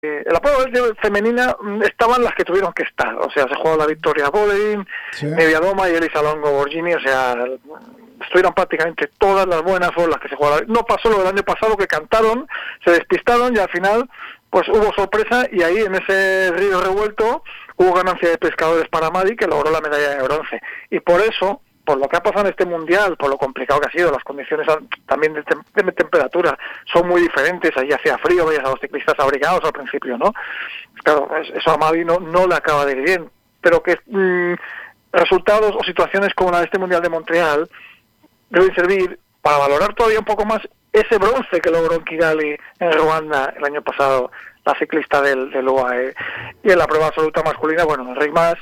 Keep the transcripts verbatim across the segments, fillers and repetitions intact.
en la prueba femenina estaban las que tuvieron que estar, o sea, se jugó la Victoria Boledin, sí. Neviadoma y Elisa Longo Borghini, o sea, estuvieron prácticamente todas las buenas, fueron las que se jugaron. No pasó lo del año pasado, que cantaron, se despistaron y al final pues hubo sorpresa, y ahí en ese río revuelto hubo ganancia de pescadores para Madi, que logró la medalla de bronce. Y por eso, por lo que ha pasado en este mundial, por lo complicado que ha sido, las condiciones también de, tem- de temperatura son muy diferentes, allí hacía frío, veías a los ciclistas abrigados al principio, ¿no? Claro, eso a Madi no, no le acaba de ir bien, pero que mmm, resultados o situaciones como la de este mundial de Montreal deben servir para valorar todavía un poco más ese bronce que logró en Kigali, en Ruanda, el año pasado, la ciclista del, del U A E. Y en la prueba absoluta masculina, bueno, Enric Mas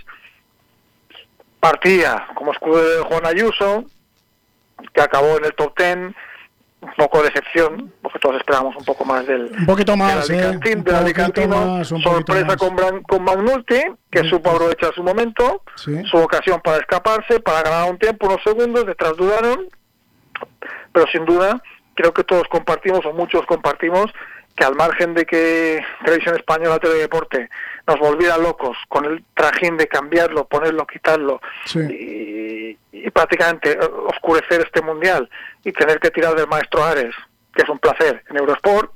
partía como escudero de Juan Ayuso, que acabó en el top ten, un poco de excepción, porque todos esperábamos un poco más del... Un poquito más, del Alicantin, eh, del Alicantino, más, sorpresa más. con, Bran, con McNulty, que sí, supo aprovechar su momento, sí. su ocasión para escaparse, para ganar un tiempo, unos segundos, detrás dudaron, pero sin duda creo que todos compartimos, o muchos compartimos, que al margen de que Televisión Española, Teledeporte, nos volviera locos con el trajín de cambiarlo, ponerlo, quitarlo, sí. y, y prácticamente oscurecer este mundial y tener que tirar del maestro Ares, que es un placer, en Eurosport,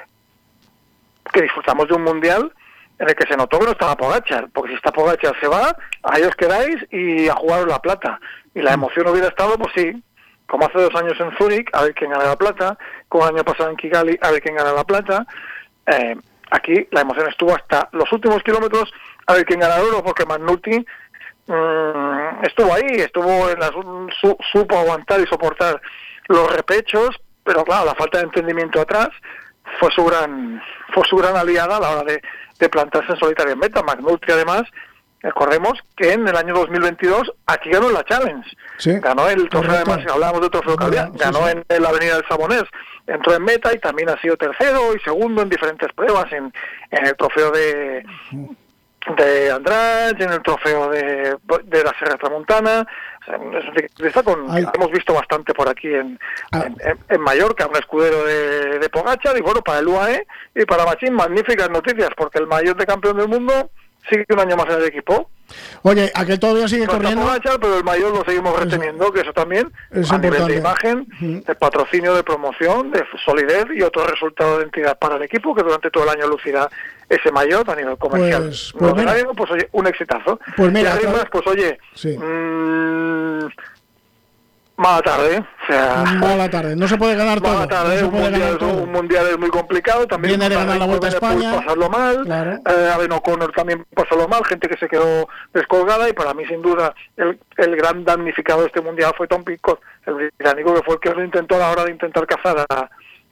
que disfrutamos de un mundial en el que se notó que no estaba Pogačar, porque si está Pogačar se va, ahí os quedáis y a jugaros la plata. Y la emoción hubiera estado, pues sí, como hace dos años en Zúrich, a ver quién gana la plata, como el año pasado en Kigali, a ver quién gana la plata. Eh, aquí la emoción estuvo hasta los últimos kilómetros, a ver quién gana el oro, porque McNulty mmm, estuvo ahí, estuvo en las, su, supo aguantar y soportar los repechos, pero claro, la falta de entendimiento atrás fue su gran fue su gran aliada a la hora de, de plantarse en solitario en meta. McNulty, además, recordemos que en el año dos mil veintidós aquí ganó la Challenge, sí, ganó el trofeo, además hablábamos de trofeo Calviá, sí, ganó sí. en, en la Avenida del Sabonés, entró en meta y también ha sido tercero y segundo en diferentes pruebas, en, en el trofeo de de Andrade, en el trofeo de, de la Sierra Tramontana. Está con, hemos visto bastante por aquí en, ah. en, en Mallorca, un escudero de, de Pogačar, y bueno, para el U A E y para Machín, magníficas noticias, porque el mayor de campeón del mundo sigue un año más en el equipo. Oye, aquel todavía sigue no corriendo. Pogačar, pero el mayor lo seguimos reteniendo, eso, que eso también, es a importante. Nivel de imagen, uh-huh. de patrocinio, de promoción, de solidez y otro resultado de entidad para el equipo, que durante todo el año lucirá ese mayor a nivel comercial. Pues, pues, mira, año, pues oye, un exitazo. Pues mira, y además, pues oye, sí. mmm, mala tarde, o sea... Mala tarde, no se puede ganar todo. Mala tarde, no un, mundial, todo. un mundial es muy complicado, también... Viene de ganar la Vuelta a España. Pasarlo mal, claro. eh, a Ben O'Connor también pasarlo mal, gente que se quedó descolgada, y para mí, sin duda, el, el gran damnificado de este mundial fue Tom Pidcock, el británico, que fue el que lo intentó a la hora de intentar cazar a...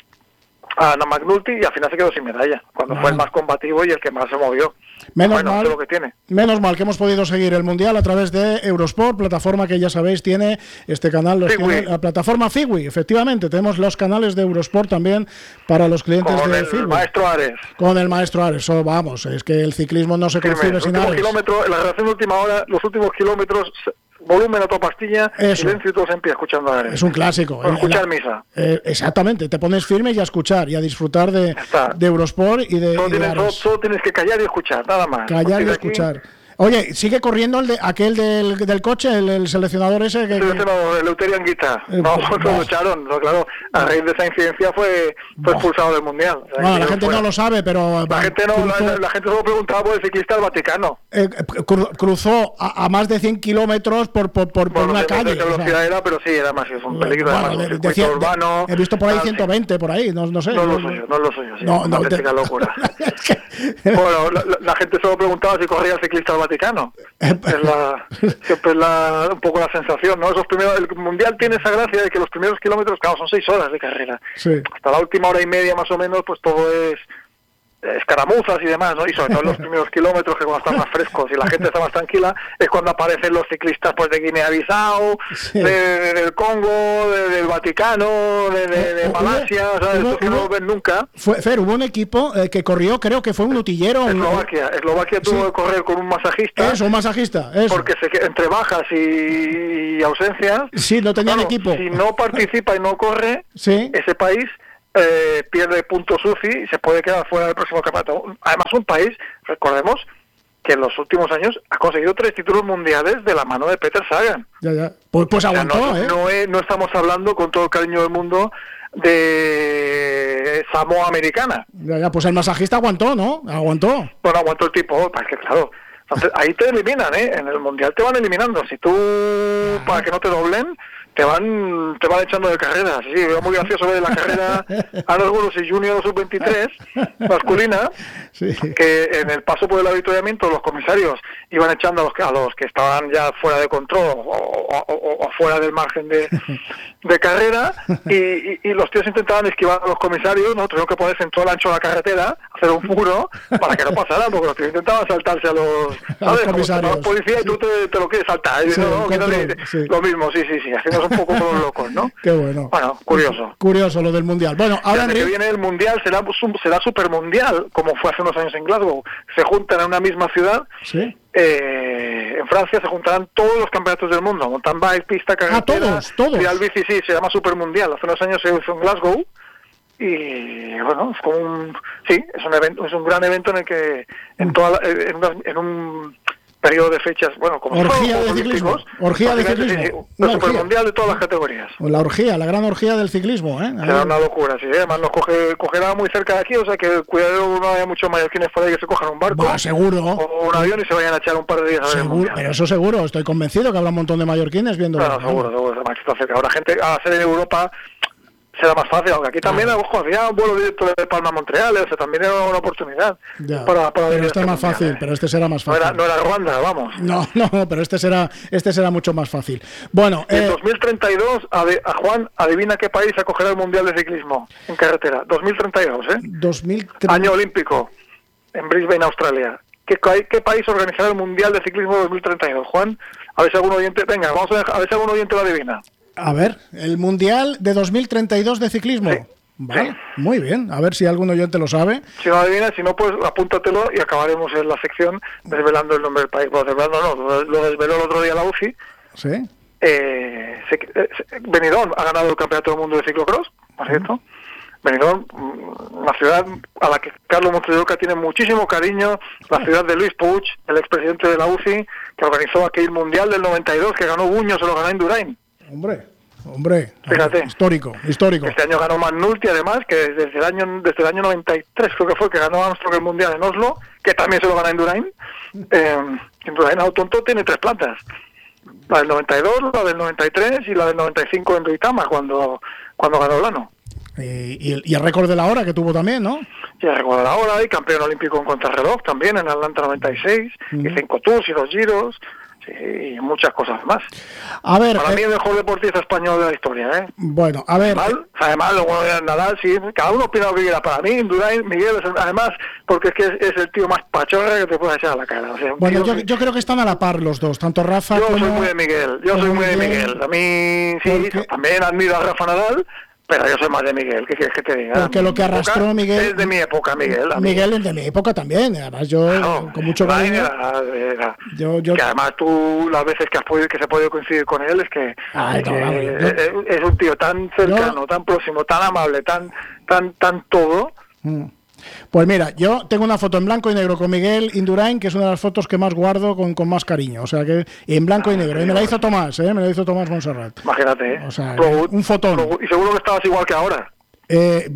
a Ana McNulty, y al final se quedó sin medalla, cuando ah. fue el más combativo y el que más se movió. Menos bueno, mal, es lo que tiene. menos mal que hemos podido seguir el Mundial a través de Eurosport, plataforma que ya sabéis tiene este canal, los tiene, la plataforma Fiwi, efectivamente, tenemos los canales de Eurosport también para los clientes Con de el Fiwi. maestro Ares. Con el maestro Ares, oh, vamos, es que el ciclismo no se concibe sin Ares. Kilómetro, la relación de última hora, los últimos kilómetros... volumen a toda pastilla, eso. Silencio y todos en pie escuchando a Ares. Es un clásico. O escuchar la, misa. Eh, exactamente, te pones firme y a escuchar y a disfrutar de, de Eurosport y de, solo y de tienes, Ares. Solo, solo tienes que callar y escuchar, nada más. Callar y escuchar. Aquí... Oye, sigue corriendo el de, aquel del, del coche, el, el seleccionador ese. Que, el seleccionador, el Eleuterio Anguita. Eh, no, pues, lo echaron, no, claro. A raíz de esa incidencia fue, fue expulsado del Mundial. O sea, bueno, la gente fuera. no lo sabe, pero... La gente no, cruzó, la, la gente solo preguntaba por el ciclista del Vaticano. Eh, cruzó a, a más de cien kilómetros por, por, por, bueno, por una no sé calle. qué velocidad o sea, era, pero sí, era más que es un peligro. Bueno, además, de, un de, de, urbano. He visto por ahí ah, ciento veinte, sí. por ahí, no, no sé. No lo suyo, no lo suyo, sí. No, una no, te... locura. Bueno, la, la gente solo preguntaba si corría el ciclista del Vaticano. Es la, siempre es la, un poco la sensación, ¿no? Esos primeros, el Mundial tiene esa gracia de que los primeros kilómetros, claro, son seis horas de carrera. Sí. Hasta la última hora y media más o menos, pues todo es escaramuzas y demás, ¿no? Y sobre todo en los primeros kilómetros, que cuando están más frescos y la gente está más tranquila, es cuando aparecen los ciclistas pues de Guinea-Bissau, sí. de, de, del Congo, de, del Vaticano, de, de, de Malasia, o sea, estos que no los ven nunca. Fue, Fer, hubo un equipo eh, que corrió, creo que fue un utillero. Eslovaquia, Eslovaquia tuvo sí. que correr con un masajista. Eso, un masajista, eso. Porque se, entre bajas y, y ausencias, sí, no tenían claro, equipo. Si no participa y no corre, sí. ese país eh, pierde puntos U C I y se puede quedar fuera del próximo campeonato. Además, un país, recordemos, que en los últimos años ha conseguido tres títulos mundiales de la mano de Peter Sagan. Ya, ya. Pues, pues aguantó, o sea, no, ¿eh? No, es, no estamos hablando, con todo el cariño del mundo, de Samoa Americana. Ya, ya, pues el masajista aguantó, ¿no? Aguantó. Bueno, aguantó el tipo, pues que claro, entonces, ahí te eliminan, ¿eh? En el Mundial te van eliminando. Si tú, ah. para que no te doblen, te van te van echando de carreras. Sí, veo muy gracioso ver la carrera a los Burgos y Junior sub veintitrés masculina, sí. Que en el paso por el avituallamiento los comisarios iban echando a los que, a los que estaban ya fuera de control o, o, o, o fuera del margen de, de carrera, y, y, y los tíos intentaban esquivar a los comisarios, ¿no? Tuvieron que ponerse en todo el ancho de la carretera, hacer un muro para que no pasara, porque los tíos intentaban saltarse a los, a los comisarios. Como policía, y tú te, te lo quieres saltar. Sí, ¿no? control, sí. Lo mismo, sí, sí, sí, haciendo un poco como los locos, ¿no? Qué bueno. Bueno, curioso. Curioso lo del Mundial. Bueno, ahora el que viene el Mundial será, será supermundial, como fue hace unos años en Glasgow. Se juntan en una misma ciudad. Sí. Eh, en Francia se juntarán todos los campeonatos del mundo. Mountain bike, pista, carretera. Ah, todos, todos. Y al bici, sí, se llama supermundial. Hace unos años se hizo en Glasgow. Y bueno, es como un... Sí, es un evento, es un gran evento en el que en, toda la, en, una, en un... periodo de fechas, bueno, como orgía de ciclismo, orgía de ciclismo, el supermundial de todas las categorías. La orgía, la gran orgía del ciclismo, ¿eh? Será una locura, sí, además nos coge, cogerá muy cerca de aquí, o sea que cuidado, no haya muchos mallorquines por ahí que se cojan un barco, bah, seguro, o un avión y se vayan a echar un par de días a ver el mundial. Pero eso seguro, estoy convencido que habrá un montón de mallorquines viendo. Claro, seguro, seguro, además está cerca. Ahora gente a hacer en Europa será más fácil, aunque aquí también, ah. ojo, había un vuelo directo de Palma a Montreal, o sea, también era una oportunidad ya, para, para pero este es más fácil, eh. pero este será más fácil. No era, no era Ruanda, vamos. No, no, pero este será este será mucho más fácil. Bueno, en eh, dos mil treinta y dos, a, de, a Juan, adivina qué país acogerá el Mundial de Ciclismo en carretera. dos mil treinta y dos, ¿eh? dos mil treinta Año olímpico, en Brisbane, Australia. ¿Qué, ¿Qué país organizará el Mundial de Ciclismo dos mil treinta y dos, Juan? A ver si algún oyente... Venga, vamos a, dejar, a ver si algún oyente lo adivina. A ver, el Mundial de dos mil treinta y dos de ciclismo. Sí. Vale, sí. Muy bien. A ver si algún oyente lo sabe. Si no adivina, si no, pues apúntatelo y acabaremos en la sección desvelando el nombre del país. Bueno, desvelando no, lo desveló el otro día la U C I. Sí. Eh, se, eh, Benidorm ha ganado el Campeonato del Mundo de Ciclocross, ¿no es cierto? Benidorm, una ciudad a la que Carlos Monteroca tiene muchísimo cariño, la ciudad de Luis Puig, el expresidente de la U C I, que organizó aquel Mundial del noventa y dos, que ganó Buño, se lo ganó Indurain. Hombre, hombre, fíjate. Histórico, histórico. Este año ganó McNulty, además, que desde el año desde el año noventa y tres creo que fue, que ganó Armstrong el Mundial en Oslo, que también se lo ganó Indurain. Eh, Indurain Autonto tiene tres plantas. La del noventa y dos, la del noventa y tres y la del noventa y cinco en Duitama, cuando, cuando ganó Lano. Eh, y, el, y el récord de la hora que tuvo también, ¿no? Y el récord de la hora, y campeón olímpico en contrarreloj también en Atlanta noventa y seis, uh-huh. y cinco tours y dos giros, sí, y muchas cosas más. A ver, para eh, mí el mejor deportista español de la historia, ¿eh? Bueno, a ver... Además, además luego de Nadal, sí, cada uno opina lo que quiera. Para mí, Indurain, Miguel, es el, además, porque es que es, es el tío más pachorra que te puedes echar a la cara. O sea, bueno, yo, que... yo creo que están a la par los dos, tanto Rafa yo como... Yo soy muy de Miguel, yo soy muy de Miguel. A mí, sí, porque... también admiro a Rafa Nadal, pero yo soy más de Miguel, ¿qué quieres que te diga? Porque lo que arrastró Miguel... Es de mi época, Miguel. Miguel es de mi época también, además yo, claro, con mucho cariño... Era, era, yo, yo... Que además tú, las veces que has podido, que se ha podido coincidir con él, es que, Ay, es, no, que vale, yo... es, es un tío tan cercano, yo... tan próximo, tan amable, tan tan tan todo... Mm. Pues mira, yo tengo una foto en blanco y negro con Miguel Indurain, que es una de las fotos que más guardo con, con más cariño, o sea que en blanco ah, y negro, sí, y me la hizo Tomás, ¿eh? me la hizo Tomás Montserrat. Imagínate, ¿eh? O sea, Pro, un fotón. Pro, y seguro que estabas igual que ahora. Eh,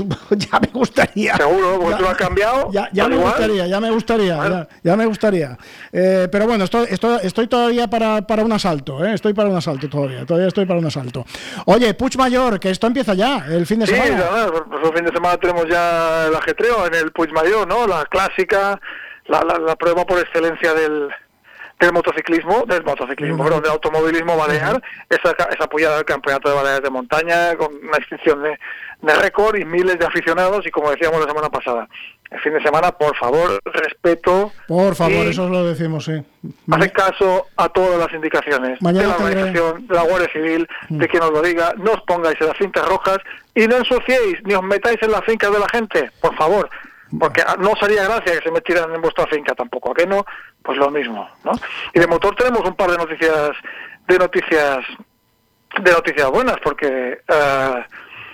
ya me gustaría. Seguro, porque ya, tú lo has cambiado. Ya, ya me igual. gustaría, ya me gustaría, bueno. ya, ya me gustaría. Eh, pero bueno, estoy, estoy, estoy todavía para, para un asalto, ¿eh? Estoy para un asalto todavía, todavía estoy para un asalto. Oye, Puigmayor, que esto empieza ya, el fin de sí, semana. Sí, pues el fin de semana tenemos ya el ajetreo en el Puigmayor, ¿no? La clásica, la, la, la prueba por excelencia del... del motociclismo, del motociclismo, uh-huh. del automovilismo balear, uh-huh. es, es apoyada al campeonato de Baleares de montaña, con una extinción de, de récord y miles de aficionados, y como decíamos la semana pasada, el fin de semana, por favor, respeto. Por favor, eso lo decimos, sí. Haced caso a todas las indicaciones Mañana de la organización, de la Guardia Civil, uh-huh. de quien os lo diga, no os pongáis en las cintas rojas y no ensuciéis, ni os metáis en las fincas de la gente, por favor. Porque no os haría gracia que se metieran en vuestra finca tampoco, ¿a qué no? Pues lo mismo, ¿no? Y de motor tenemos un par de noticias, de noticias, de noticias buenas, porque uh,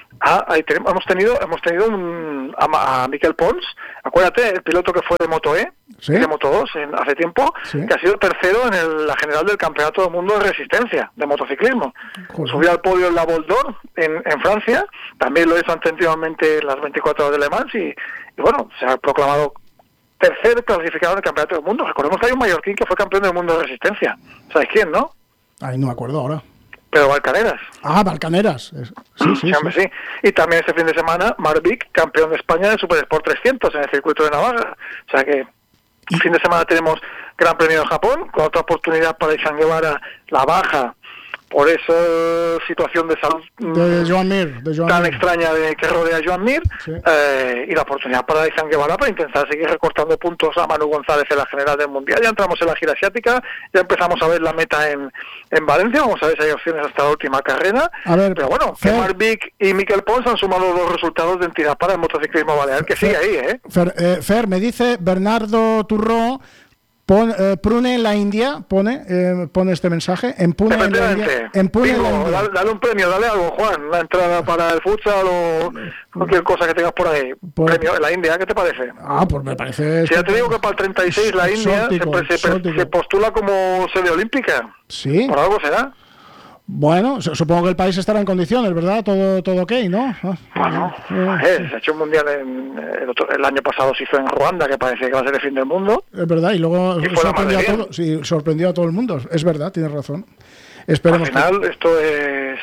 Ah, ahí tenemos, hemos tenido hemos tenido un, a, a Miquel Pons, acuérdate, el piloto que fue de Moto E, ¿sí? de Moto dos en, hace tiempo, ¿sí? que ha sido tercero en el, la general del Campeonato del Mundo de Resistencia, de motociclismo. Joder. Subió al podio en la Vol d'Or en, en Francia, también lo hizo anteriormente en las veinticuatro horas de Le Mans y, y bueno, se ha proclamado tercer clasificado en el Campeonato del Mundo. Recordemos que hay un mallorquín que fue campeón del mundo de Resistencia. ¿Sabes quién, no? Ay, no me acuerdo ahora. Pero Valcaneras. Ah, Valcaneras. Sí, sí, sí, hombre, sí. Y también este fin de semana, Marc Vic, campeón de España de Super Sport trescientos en el circuito de Navarra. O sea que el fin de semana tenemos Gran Premio de Japón, con otra oportunidad para Izan Guevara, la baja por esa situación de salud de Joan Mir, de Joan tan Mir. extraña de que rodea a Joan Mir, sí. eh, y la oportunidad para Izan Guevara para intentar seguir recortando puntos a Manu González en la general del Mundial. Ya entramos en la gira asiática, ya empezamos a ver la meta en, en Valencia, vamos a ver si hay opciones hasta la última carrera, a ver, pero bueno, que Marc Vic y Miquel Pons han sumado dos resultados de entidad para el motociclismo balear, que Fer, sigue ahí, ¿eh? Fer, eh, Fer, me dice Bernardo Turró, Pon, eh, Pune en la India, pone eh, pone este mensaje, en Pune en la India. En Pune Digo, en la India. Dale, dale un premio, dale algo, Juan, una entrada para el futsal o cualquier cosa que tengas por ahí. Por... Premio en la India, ¿qué te parece? Ah, pues me parece... Si ya te digo que para el treinta y seis la India sórtico, se, se, se postula como sede olímpica. Sí. Por algo será. Bueno, supongo que el país estará en condiciones, ¿verdad? Todo todo ok, ¿no? Bueno, eh, se ha hecho un mundial en, el, otro, el año pasado se hizo en Ruanda, que parece que va a ser el fin del mundo. Es verdad, y luego y sorprendió, a todo, sí, sorprendió a todo el mundo. Es verdad, tienes razón. Esperemos Al final que... esto es...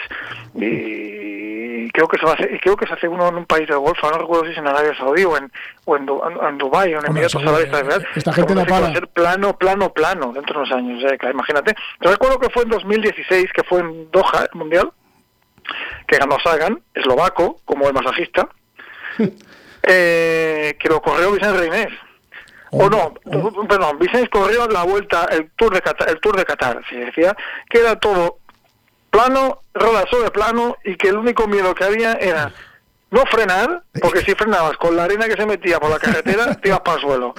Y creo que se va a hacer, y creo que se hace uno en un país del Golfo, no recuerdo si es en Arabia Saudí o en, o en, en, en Dubái o en Emiratos Árabes, ¿verdad? Esta gente no para. Va a ser plano, plano, plano dentro de unos años, eh, claro, imagínate. Yo recuerdo que fue en dos mil dieciséis, que fue en Doha, el Mundial, que ganó Sagan, eslovaco, como el masajista, eh, que lo corrió Vicente Reynés. O no, oh. perdón, Vicente corrió la vuelta, el Tour de Qatar, el Tour de Qatar, se decía, que era todo plano, roda sobre plano, y que el único miedo que había era no frenar, porque si frenabas con la arena que se metía por la carretera, te ibas para el suelo.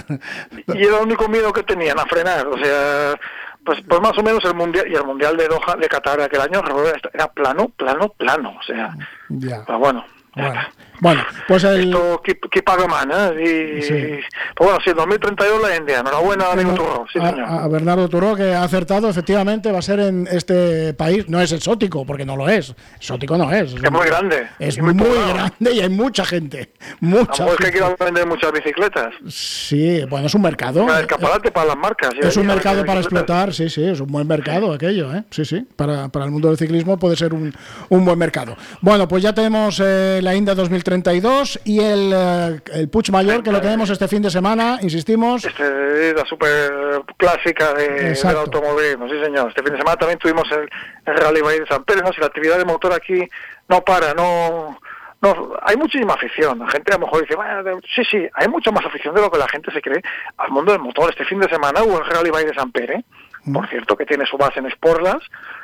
Y era el único miedo que tenían, a frenar, o sea... Pues, pues más o menos el mundial y el mundial de Doha de Qatar de aquel año era plano, plano, plano, o sea, yeah. Pero bueno, bueno, bueno, pues el... esto que paga más, ¿eh? Y, sí. Pues bueno, sí, el dos mil treinta y dos la India, enhorabuena, amigo Turró, sí, señor. A, a Bernardo Turró, que ha acertado, efectivamente, va a ser en este país, no es exótico, porque no lo es, exótico no es. Es, es muy grande. Es muy, muy grande y hay mucha gente, mucha Tampoco gente. Es que quieran vender muchas bicicletas. Sí, bueno, es un mercado. Un escaparate para las marcas. Es un mercado para explotar, sí, sí, es un buen mercado aquello, ¿eh? Sí, sí, para, para el mundo del ciclismo puede ser un, un buen mercado. Bueno, pues ya tenemos eh, la India dos mil treinta y dos y el, eh, el Puigmayor, que lo tenemos este fin de semana, insistimos. Este es la super clásica de, del automovilismo, sí señor. Este fin de semana también tuvimos el, el Rally Bahía de San Pérez, ¿no? Si la actividad de motor aquí no para, no... No, hay muchísima afición. La gente a lo mejor dice, bueno, sí, sí, hay mucha más afición de lo que la gente se cree al mundo del motor. Este fin de semana hubo el Rally Bahía de San Pérez, mm. por cierto, que tiene su base en Sportlas,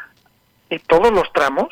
y todos los tramos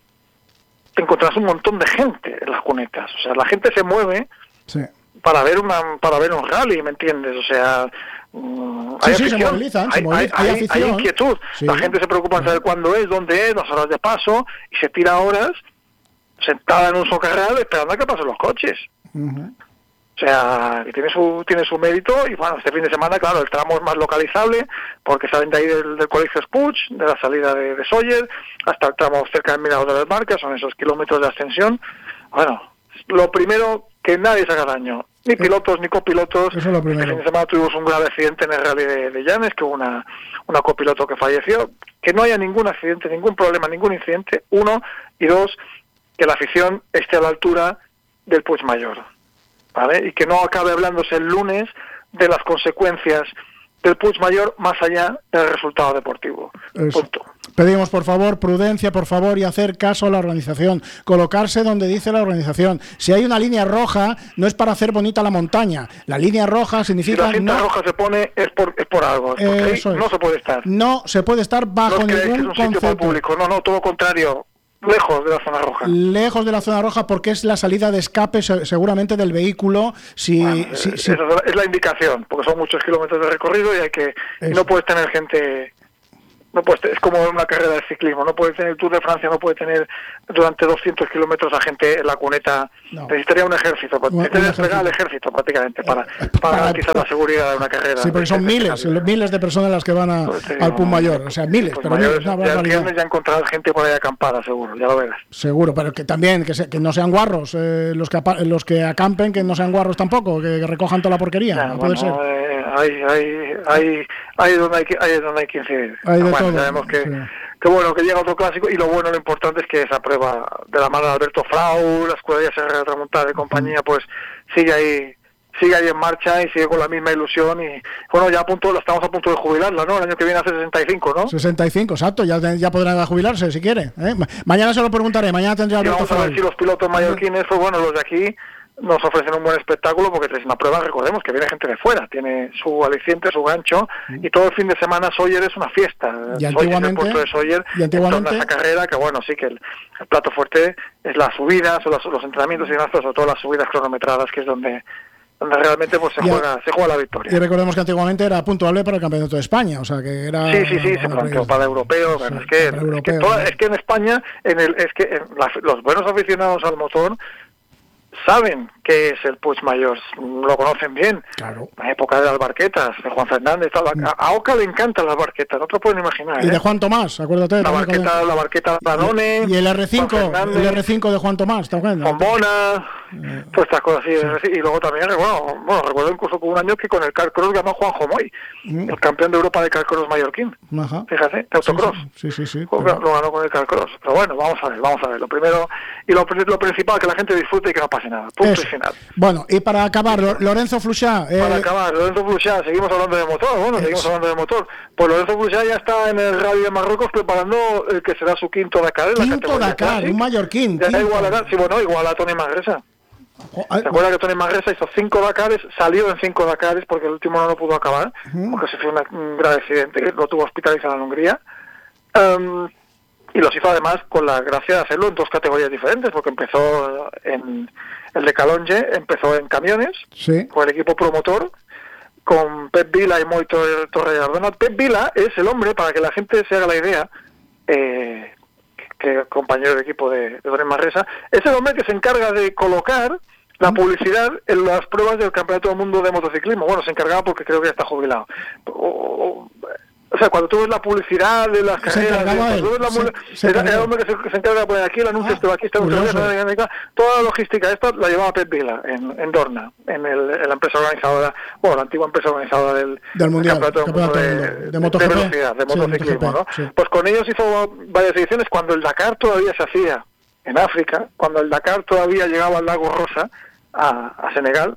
te encontrarás un montón de gente en las cunetas. O sea, la gente se mueve sí. para ver una para ver un rally, ¿me entiendes? O sea, mmm, hay sí, afición, sí, se movilizan, hay, se moviliza, hay, hay, hay, hay inquietud. Sí. La gente se preocupa en saber cuándo es, dónde es, las horas de paso, y se tira horas sentada en un socarral esperando a que pasen los coches. Uh-huh. O sea, que tiene su tiene su mérito, y bueno, este fin de semana, claro, el tramo es más localizable, porque salen de ahí del, del Colegio Spuig, de la salida de, de Sóller, hasta el tramo cerca del Mirador de las Marcas, son esos kilómetros de ascensión. Bueno, lo primero, que nadie se haga daño, ni pilotos ni copilotos. Eso es lo primero. Este fin de semana tuvimos un grave accidente en el rally de, de Llanes, que hubo una, una copiloto que falleció. Que no haya ningún accidente, ningún problema, ningún incidente, uno, y dos, que la afición esté a la altura del Puigmayor, ¿vale? Y que no acabe hablándose el lunes de las consecuencias del Puigmayor más allá del resultado deportivo. Punto. Pedimos, por favor, prudencia, por favor, y hacer caso a la organización. Colocarse donde dice la organización. Si hay una línea roja, no es para hacer bonita la montaña. La línea roja significa... Si la cinta no... roja se pone, es por, es por algo. Eh, eso es. No se puede estar. No se puede estar bajo no ningún que es un concepto. Sitio público. No, no, todo lo contrario. Lejos de la zona roja. Lejos de la zona roja, porque es la salida de escape seguramente del vehículo. Si, bueno, si, es, si... es la indicación, porque son muchos kilómetros de recorrido y hay que y no puedes tener gente No puede, es como una carrera de ciclismo, no puede tener el Tour de Francia, no puede tener durante doscientos kilómetros a gente en la cuneta. No. Necesitaría un ejército, necesitaría desplegar el ejército prácticamente para, para garantizar la seguridad de una carrera. Sí, porque son miles, miles de personas las que van a, pues sí, al Puigmayor, o sea, miles. Pero miles, ya el viernes ya encontrarás gente por ahí acampada, seguro, ya lo verás. Seguro, pero que también, que, se, que no sean guarros, eh, los, que, los que acampen, que no sean guarros tampoco, que, que recojan toda la porquería, ya, no bueno, puede ser. Eh, hay, hay, hay, hay donde hay que, hay donde hay que incidir. Hay de bueno, todo. Sabemos que, sí. que bueno, que llega otro clásico, y lo bueno, lo importante es que esa prueba de la mano de Alberto Frau, la escudería Serra Tramontada de compañía, pues sigue ahí, sigue ahí en marcha y sigue con la misma ilusión, y bueno, ya a punto, estamos a punto de jubilarla, ¿no? El año que viene hace sesenta y cinco, ¿no? sesenta y cinco, exacto, ya, ya podrán jubilarse si quiere, ¿eh? Mañana se lo preguntaré, mañana tendré Alberto Frau. Vamos a ver si los pilotos mallorquines, pues bueno, los de aquí nos ofrecen un buen espectáculo, porque es una prueba, recordemos, que viene gente de fuera, tiene su aliciente, su gancho, y todo el fin de semana Sawyer es una fiesta. Y antiguamente, Sawyer, el puerto de Sawyer, y antiguamente esa carrera, que bueno, sí que el, el plato fuerte es las subidas, o los, los entrenamientos y demás, pero sobre todo las subidas cronometradas, que es donde donde realmente pues se y juega se juega la victoria. Y recordemos que antiguamente era puntuable para el Campeonato de España, o sea que era... Sí, sí, sí, se planteó para europeo, sí, es, que, para es, europeo, que toda, ¿no? Es que en España, en el, es que en la, los buenos aficionados al motor saben que es el Puigmayor, lo conocen bien. Claro. La época de las barquetas, de Juan Fernández, tal, a, a Oca le encantan las barquetas, no te lo pueden imaginar. Y ¿eh? de Juan Tomás, acuérdate. La barqueta, la barqueta Danone. Y el erre cinco, el erre cinco de Juan Tomás, ¿te acuerdas? Bombona, eh, todas estas cosas así. Sí. Y luego también, bueno, bueno, recuerdo incluso que un año que con el Carcross ganó Juanjo Moy, mm. el campeón de Europa de Carcross mallorquín. Ajá. Fíjate, de autocross. Sí, sí, sí. sí pero... Lo ganó con el Carcross. Pero bueno, vamos a ver, vamos a ver. Lo primero y lo, lo principal, que la gente disfrute y que no pase nada. Punto Eso. Y final. Bueno, y para acabar, Lorenzo Fluchá. Eh... Para acabar, Lorenzo Fluchá, seguimos hablando de motor, bueno, seguimos es... hablando de motor. Pues Lorenzo Fluchá ya está en el Rally de Marruecos preparando el que será su quinto Dakar. Quinto Dakar, un mallorquín. Ya igual a, sí, bueno, igual a Tony Manresa. ¿Se acuerda que Tony Manresa hizo cinco Dakares, salió en cinco Dakares porque el último no lo pudo acabar, uh-huh. porque se fue una, un grave accidente, lo tuvo hospitalizado en Hungría. Um, y los hizo además con la gracia de hacerlo en dos categorías diferentes, porque empezó en el de Calonge, empezó en camiones, sí. con el equipo promotor, con Pep Vila y Moito Torrellardona. Pep Vila es el hombre, para que la gente se haga la idea, eh, que compañero de equipo de, de Tony Manresa, es el hombre que se encarga de colocar la publicidad en las pruebas del Campeonato del Mundo de Motociclismo. Bueno, se encargaba porque creo que ya está jubilado. O, o, o sea, cuando tú ves la publicidad de las carreras, de, tú ves la, se, se era, era el hombre que se, se encarga de poner aquí el anuncio, ah, este aquí está, toda la logística esta la llevaba Pep Vila en, en Dorna, en, el, en la empresa organizadora, bueno, la antigua empresa organizadora del, del mundial, del Campeonato del Mundo de, de, de, de velocidad, de motociclismo, sí, ¿no? Sí. Pues con ellos hizo varias ediciones cuando el Dakar todavía se hacía en África, cuando el Dakar todavía llegaba al Lago Rosa, a, a Senegal,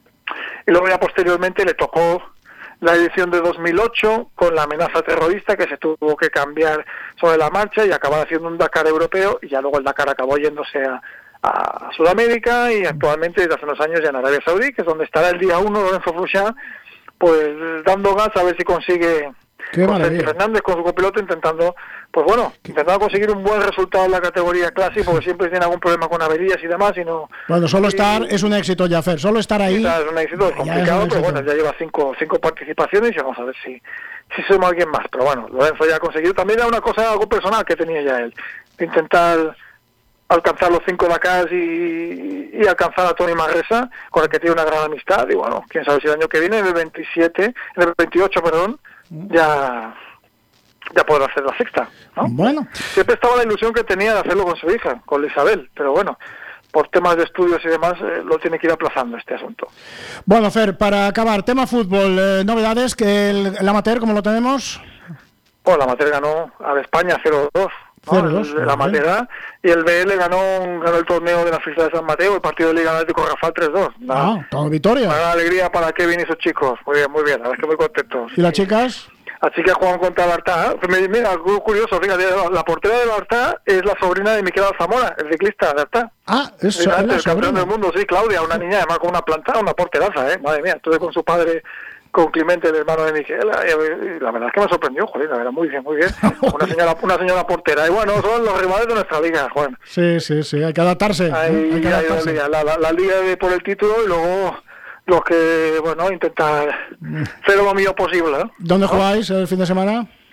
y luego ya posteriormente le tocó la edición de dos mil ocho con la amenaza terrorista, que se tuvo que cambiar sobre la marcha y acabar haciendo un Dakar europeo, y ya luego el Dakar acabó yéndose a, a Sudamérica, y actualmente desde hace unos años ya en Arabia Saudí, que es donde estará el día uno Lorenzo Fluchá, pues dando gas a ver si consigue con Sergio Fernández, con su copiloto, intentando, pues bueno, intentando conseguir un buen resultado en la categoría Classic, porque siempre tiene algún problema con averías y demás, y no... Bueno, solo y, estar es un éxito, Jaffer, solo estar ahí... Es un éxito, es complicado, es pero bueno, ya lleva cinco, cinco participaciones y vamos a ver si, si suma alguien más. Pero bueno, Lorenzo ya ha conseguido, también era una cosa, algo personal que tenía ya él, intentar alcanzar los cinco Dakar y, y alcanzar a Tony Manresa, con el que tiene una gran amistad, y bueno, quién sabe si el año que viene, en el veintisiete, en el veintiocho, perdón, ya ya podrá hacer la sexta, ¿no? Bueno. Siempre estaba la ilusión que tenía de hacerlo con su hija, con Isabel, pero bueno, por temas de estudios y demás, eh, lo tiene que ir aplazando este asunto. Bueno, Fer, para acabar, tema fútbol, eh, novedades, que el, el amateur, ¿cómo lo tenemos? Bueno, el amateur ganó a España cero dos, ¿no? cero dos, el, la Matera, y el B L ganó ganó el torneo de la Islas de San Mateo, el partido de Liga Atlético Rafal tres dos. Ah, toda victoria. Una alegría para Kevin y sus chicos, muy bien, muy bien, la verdad es que muy contentos. ¿Y las chicas? Así que juegan contra el Artá. Mira, algo curioso, fíjate, la portera del Artá es la sobrina de Miquel Alzamora, el ciclista de Artá. Ah, eso es la el campeón del mundo, sí, Claudia, una niña además con una planta, una porteraza, eh, madre mía, estuve con su padre, con Clemente, el hermano de Miquel, y la verdad es que me sorprendió, joder, la verdad, muy bien, muy bien, una señora, una señora portera, y bueno, son los rivales de nuestra liga, Juan. Sí, sí, sí, hay que adaptarse. Hay, hay que adaptarse. Hay la, la, la liga de por el título y luego los que, bueno, intentar hacer lo mío posible, ¿eh? ¿Dónde ¿no? jugáis el fin de semana?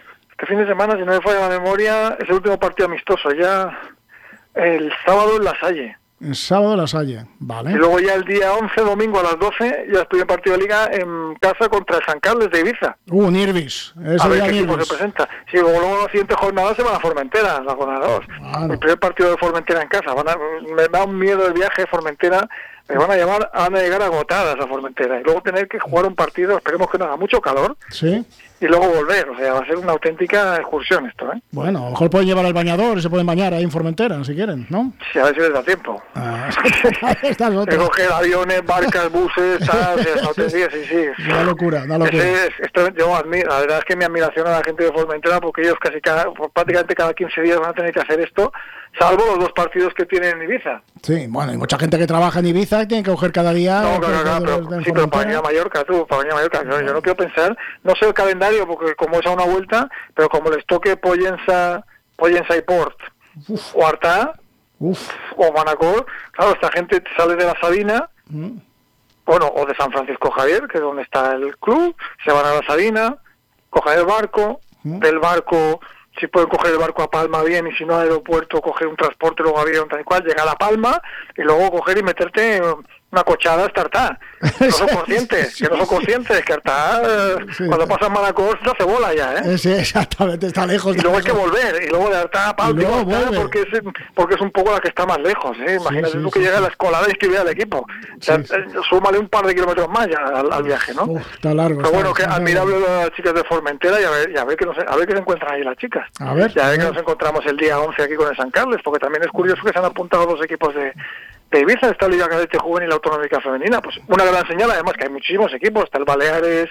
este fin de semana, si no me falla la memoria, es el último partido amistoso, ya el sábado en La Salle. El sábado en La Salle, vale. Y luego ya el día once, domingo a las doce, ya estoy en partido de liga en casa contra el San Carles de Ibiza. Uh, Nirvis. A ver qué equipo se presenta. Sí, luego, luego la siguiente jornada se van a Formentera, la jornada dos. Bueno. El primer partido de Formentera en casa. Van a, me da un miedo el viaje de Formentera. Me van a llamar, van a llegar agotadas a Formentera. Y luego tener que jugar un partido, esperemos que no haga mucho calor. Sí. Y luego volver, o sea, va a ser una auténtica excursión esto, ¿eh? Bueno, a lo mejor pueden llevar al bañador y se pueden bañar ahí en Formentera, si quieren, ¿no? Sí, a ver si les da tiempo. Ah, esta es otra. Coger aviones, barcas, buses, tal, o sea, no te digas, sí, sí. Una locura, una locura. Es, esto, yo admiro, la verdad es que mi admiración a la gente de Formentera, porque ellos casi cada, prácticamente cada quince días van a tener que hacer esto, salvo los dos partidos que tienen en Ibiza. Sí, bueno, hay mucha gente que trabaja en Ibiza y tiene que coger cada día. No, claro, claro, pero, sí, pero para venir a Mallorca, tú, para venir a Mallorca, yo, yo no quiero pensar, no sé el calendario, porque como es a una vuelta, pero como les toque Pollensa, Pollensa y Port, Uf. o Artà, Uf. o Manacor, claro, esta gente sale de la Sabina, mm. bueno, o de San Francisco Javier, que es donde está el club, se van a la Sabina, cogen el barco, mm. del barco, si pueden coger el barco a Palma bien, y si no al aeropuerto, coger un transporte, luego avión, tal y cual, llegar a Palma, y luego coger y meterte una cochada hasta Artà. No son conscientes, que no son conscientes, que Artà, sí, cuando pasan Manacor, se hace bola ya, ¿eh? Sí, exactamente, está lejos. Y luego hay que volver, y luego de Artà a Palma, porque es, porque es un poco la que está más lejos, ¿eh? Imagínate sí, sí, tú que sí, llega sí. a la escolada y inscribir al equipo. O sea, sí, sí. súmale un par de kilómetros más ya al, al viaje, ¿no? Uf, está largo. Pero está, bueno, que está admirable las chicas de Formentera y a ver, y a ver que no se, a ver qué se encuentran ahí las chicas. A ver. Ya a ver que nos encontramos el día once aquí con el San Carles, porque también es curioso que se han apuntado dos equipos de de Ibiza, esta Liga Cadete Juvenil Autonómica Femenina, pues una gran señal, además que hay muchísimos equipos, está el Baleares,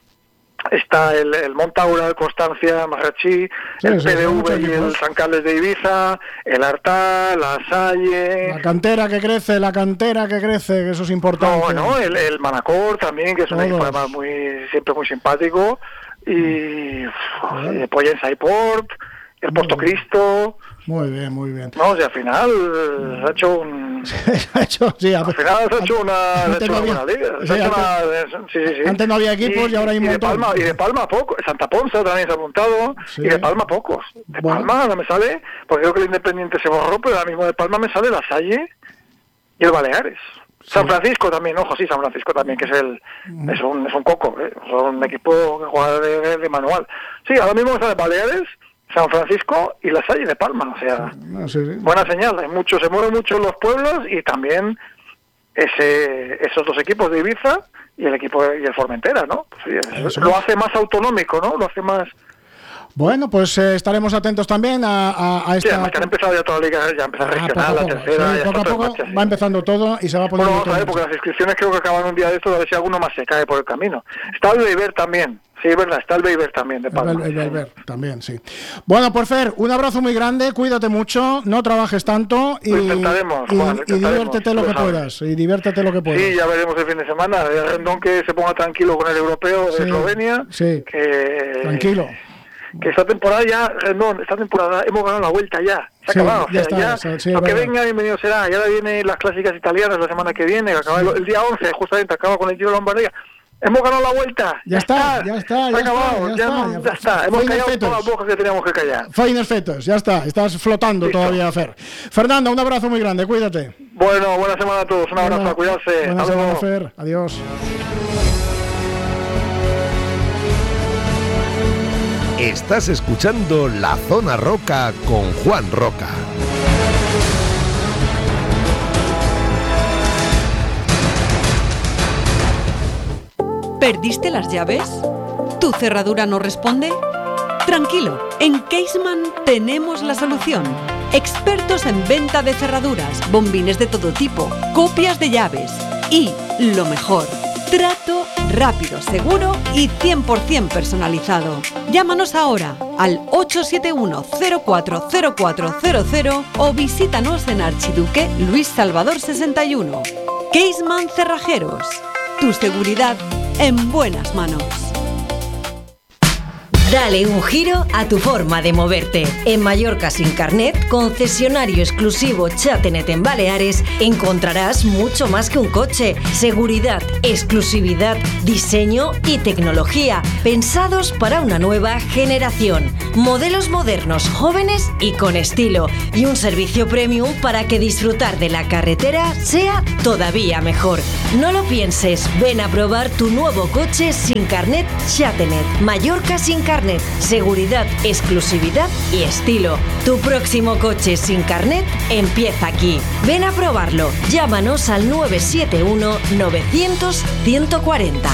está el, el Montaura, el Constancia, Marrachí, sí, el sí, P D V y el San Carles de Ibiza, el Artà, la Salle... La cantera que crece, la cantera que crece, que eso es importante. No, bueno, el, el Manacor también, que es Todos. un equipo además muy, siempre muy simpático, y bueno. Pollensa y Port, el Porto Cristo... Muy bien, muy bien. No, o sea, al final se ha hecho un... se ha hecho, sí. Al final se ha hecho una... Antes, no, había, liga, sí, antes, una, sí, sí, sí. antes no había equipos y, y ahora hay un y montón. De Palma, y de Palma poco. Santa Ponsa también se ha apuntado. Sí. Y de Palma pocos. De bueno. Palma no me sale, porque creo que el Independiente se borró, pero ahora mismo de Palma me sale la Salle y el Baleares. Sí. San Francisco también, ojo, sí, San Francisco también, que es el mm. es un es un coco, ¿eh? Es un equipo que juega de, de, de manual. Sí, ahora mismo me sale Baleares, San Francisco y la Salle de Palma, o sea, no, sí, sí. buena señal. Hay mucho, se mueven mucho los pueblos y también ese esos dos equipos de Ibiza y el equipo de, y el Formentera, ¿no? Pues, sí, lo hace más autonómico, ¿no? Lo hace más... Bueno, pues eh, estaremos atentos también a, a, a esta... Sí, además que han empezado ya toda la liga, ya empieza a regional, la tercera... Sí, poco a poco va empezando todo y se va poniendo... Bueno, vamos a ver, porque las inscripciones creo que acaban un día de estos, a ver si alguno más se cae por el camino. Está el Beiber también, sí, es verdad, está el Beiber también, de Palma. El, el Beiber también, sí. Bueno, pues Fer, un abrazo muy grande, cuídate mucho, no trabajes tanto y... Lo intentaremos, y, Juan, lo y diviértete lo que sabes. puedas, y diviértete lo que puedas. Sí, ya veremos el fin de semana, el Rendón que se ponga tranquilo con el europeo de sí, Eslovenia. Sí, que... tranquilo. Que esta temporada ya, no, esta temporada hemos ganado la vuelta ya, se ha sí, acabado, ya o sea, está, ya, sí, aunque venga, bienvenido será, y ahora vienen las clásicas italianas la semana que viene, que acaba el, el día once, justamente acaba con el Giro de Lombardía, hemos ganado la vuelta, ya, ya está, está, ya está, ya, se ha acabado, ya, ya, está, ya, ya está, hemos callado fetos. todas las bocas que teníamos que callar. Feines fetos, ya está, estás flotando Listo. todavía, Fer. Fernando, un abrazo muy grande, cuídate. Bueno, buena semana a todos, un abrazo, buena, a cuidarse. Buena semana, Fer, adiós. Estás escuchando La Zona Roca con Juan Roca. ¿Perdiste las llaves? ¿Tu cerradura no responde? Tranquilo, en Caseman tenemos la solución. Expertos en venta de cerraduras, bombines de todo tipo, copias de llaves y, lo mejor, trato rápido, seguro y cien por ciento personalizado. Llámanos ahora al ocho siete uno cero cuatro cero cuatro cero cero o visítanos en Archiduque Luis Salvador sesenta y uno. Caseman Cerrajeros. Tu seguridad en buenas manos. Dale un giro a tu forma de moverte. En Mallorca sin carnet, concesionario exclusivo Chatenet en Baleares, encontrarás mucho más que un coche. Seguridad, exclusividad, diseño y tecnología, pensados para una nueva generación. Modelos modernos, jóvenes y con estilo. Y un servicio premium para que disfrutar de la carretera sea todavía mejor. No lo pienses, ven a probar tu nuevo coche sin carnet Chatenet. Mallorca sin carnet. Seguridad, exclusividad y estilo. Tu próximo coche sin carnet empieza aquí. Ven a probarlo. Llámanos al nueve siete uno novecientos ciento cuarenta.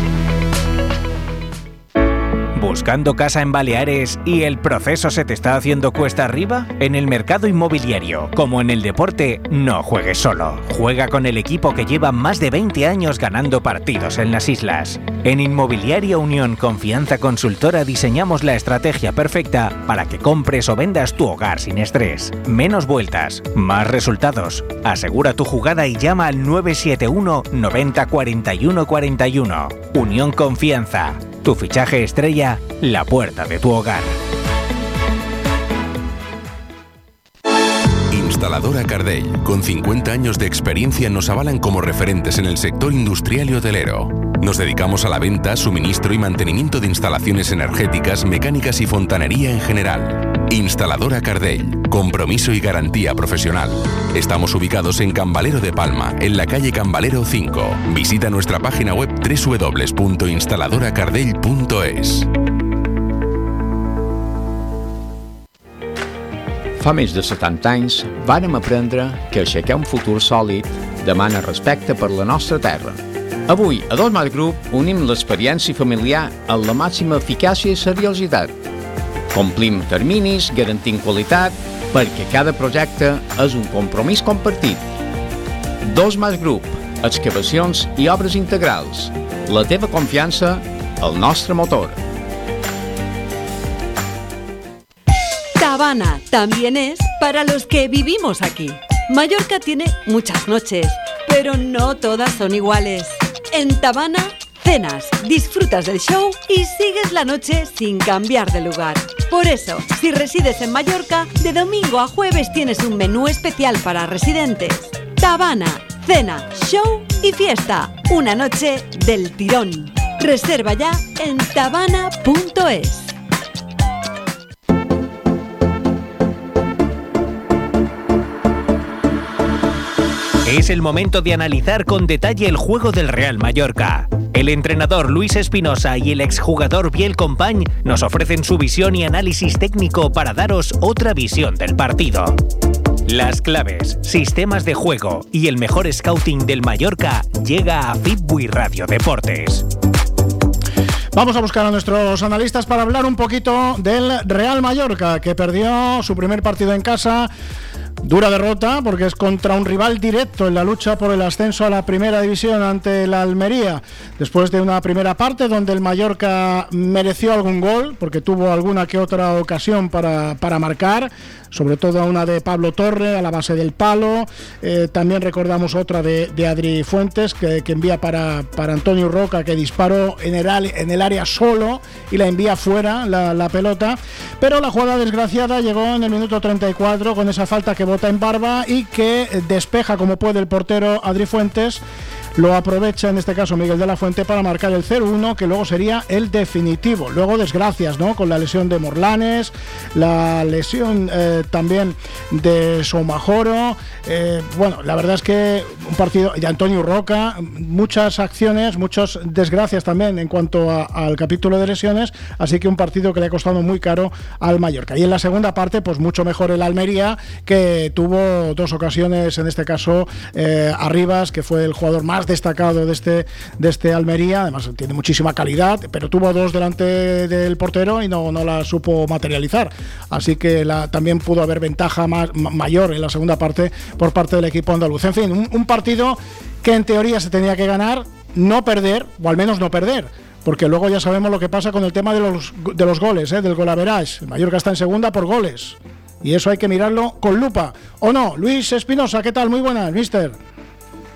¿Buscando casa en Baleares y el proceso se te está haciendo cuesta arriba? En el mercado inmobiliario, como en el deporte, no juegues solo. Juega con el equipo que lleva más de veinte años ganando partidos en las islas. En Inmobiliaria Unión Confianza Consultora diseñamos la estrategia perfecta para que compres o vendas tu hogar sin estrés. Menos vueltas, más resultados. Asegura tu jugada y llama al nueve siete uno noventa cuarenta y uno cuarenta y uno. Unión Confianza. Tu fichaje estrella, la puerta de tu hogar. Instaladora Cardell, con cincuenta años de experiencia, nos avalan como referentes en el sector industrial y hotelero. Nos dedicamos a la venta, suministro y mantenimiento de instalaciones energéticas, mecánicas y fontanería en general. Instaladora Cardell, compromiso y garantía profesional. Estamos ubicados en Cambalero de Palma, en la calle Cambalero cinco. Visita nuestra página web doble u doble u doble u punto instaladora cardell punto es. Fa més de setanta anys vàrem aprendre que aixecar un futur sòlid demana respecte per la nostra terra. Avui, a Dos Mas Group, unim l'experiència familiar amb la màxima eficàcia i seriositat. Complim terminis, garantint qualitat, perquè cada projecte és un compromís compartit. Dos Mas Group, excavacions i obres integrals. La teva confiança, el nostre motor. Tabana también es para los que vivimos aquí. Mallorca tiene muchas noches, pero no todas son iguales. En Tabana, cenas, disfrutas del show y sigues la noche sin cambiar de lugar. Por eso, si resides en Mallorca, de domingo a jueves tienes un menú especial para residentes. Tabana, cena, show y fiesta. Una noche del tirón. Reserva ya en tabana punto es. Es el momento de analizar con detalle el juego del Real Mallorca. El entrenador Luis Espinosa y el exjugador Biel Company nos ofrecen su visión y análisis técnico para daros otra visión del partido. Las claves, sistemas de juego y el mejor scouting del Mallorca llega a Fitbui Radio Deportes. Vamos a buscar a nuestros analistas para hablar un poquito del Real Mallorca, que perdió su primer partido en casa. Dura derrota porque es contra un rival directo en la lucha por el ascenso a la primera división ante la Almería, después de una primera parte donde el Mallorca mereció algún gol porque tuvo alguna que otra ocasión para, para marcar, sobre todo una de Pablo Torre a la base del palo. Eh, también recordamos otra de, de Adri Fuentes que, que envía para, para Antonio Roca, que disparó en el, en el área solo y la envía fuera la, la pelota, pero la jugada desgraciada llegó en el minuto treinta y cuatro con esa falta que bota en Barba y que despeja como puede el portero Adri Fuentes. Lo aprovecha en este caso Miguel de la Fuente para marcar el cero uno, que luego sería el definitivo. Luego desgracias, ¿no? Con la lesión de Morlanes, la lesión eh, también de Somajoro. Eh, bueno, la verdad es que un partido de Antonio Roca, muchas acciones, muchas desgracias también en cuanto a, al capítulo de lesiones. Así que un partido que le ha costado muy caro al Mallorca. Y en la segunda parte, pues mucho mejor el Almería, que tuvo dos ocasiones, en este caso eh, Arribas, que fue el jugador más destacado de este, de este Almería. Además tiene muchísima calidad, pero tuvo dos delante del portero y no, no la supo materializar, así que la, también pudo haber ventaja más, mayor en la segunda parte por parte del equipo andaluz. En fin, un, un partido que en teoría se tenía que ganar, no perder, o al menos no perder, porque luego ya sabemos lo que pasa con el tema de los, de los goles, ¿eh? Del gol average. El Mallorca está en segunda por goles y eso hay que mirarlo con lupa, ¿o no? Luis Espinosa, ¿qué tal? Muy buenas, mister.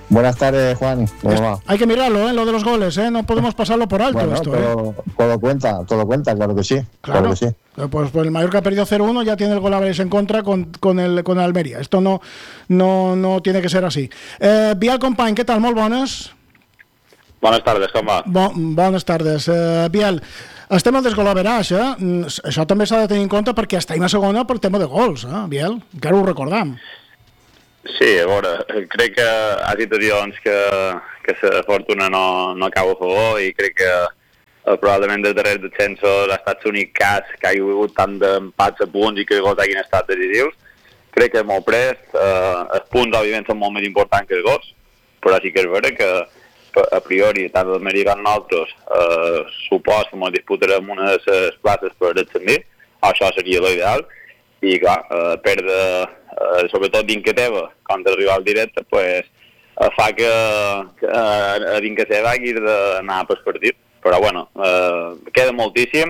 Buenas tardes, Juan. ¿Cómo va? Hay que mirarlo, ¿eh? Lo de los goles, ¿eh? No podemos pasarlo por alto. Bueno, esto, todo, ¿eh? todo cuenta, todo cuenta, claro que sí. Claro, claro que sí. Pues, pues el Mallorca ha perdido cero uno, ya tiene el gol a veres en contra con, con, el, con el Almería. Esto no, no, no tiene que ser así. Eh, Biel, company, què tal? Molt bones. Bones tardes, com va? Bo, bones tardes. Eh, Biel, estem al desgolaveràs, eh? Això també s'ha de tenir en compte perquè estem a segona per tema de gols, eh, Biel? Encara ho recordam. Sí, a veure, crec que hi ha situacions que, que la fortuna no, no cau a favor i crec que eh, probablement des darrers descensos ha estat l'únic cas que hi ha hagut tant d'empats a punts i que els gols hagin estat decisius. Crec que és molt prest, eh, els punts òbviament són molt més importants que els gols, però sí que és vera que a priori tant l'Almeria com nosaltres eh, suposa que ens disputarem unes places per ascendir, això seria l'ideal, i clar, eh, perdre eh, sobretot dins que teva contra el rival directe, pues, eh, fa que, que a dins que teva haguis d'anar per partit, però bueno, eh, queda moltíssim.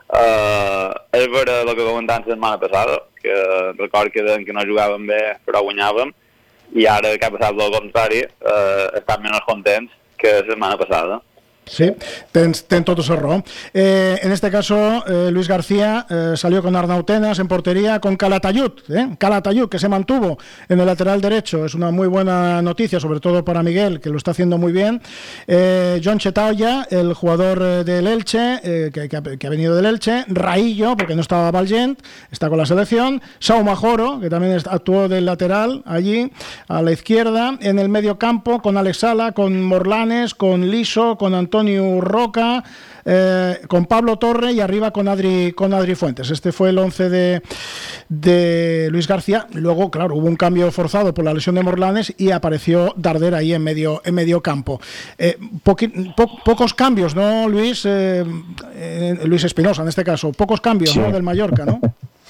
Eh, és vera el que comentàvem la setmana passada, que record que, que no jugàvem bé però guanyàvem, i ara que ha passat el contrari, eh, estan menys contents que la setmana pasada. Sí, tens, ten todo ese error. Eh, en este caso, eh, Luis García eh, salió con Arnau Tenas en portería, con Calatayud, ¿eh? Calatayud, que se mantuvo en el lateral derecho. Es una muy buena noticia, sobre todo para Miguel, que lo está haciendo muy bien. Eh, John Chetaoya, el jugador eh, del Elche, eh, que, que, ha, que ha venido del Elche. Raillo, porque no estaba Valgent, está con la selección. Sau Majoro, que también actuó del lateral allí, a la izquierda. En el medio campo, con Alex Sala, con Morlanes, con Liso, con Antonio Antonio Roca, eh, con Pablo Torre y arriba con Adri, con Adri Fuentes. Este fue el once de, de Luis García. Luego, claro, hubo un cambio forzado por la lesión de Morlanes y apareció Darder ahí en medio, en medio campo. Eh, poqui, po, pocos cambios, ¿no, Luis? Eh, eh, Luis Espinosa, en este caso. Pocos cambios, sí, ¿no? Del Mallorca, ¿no?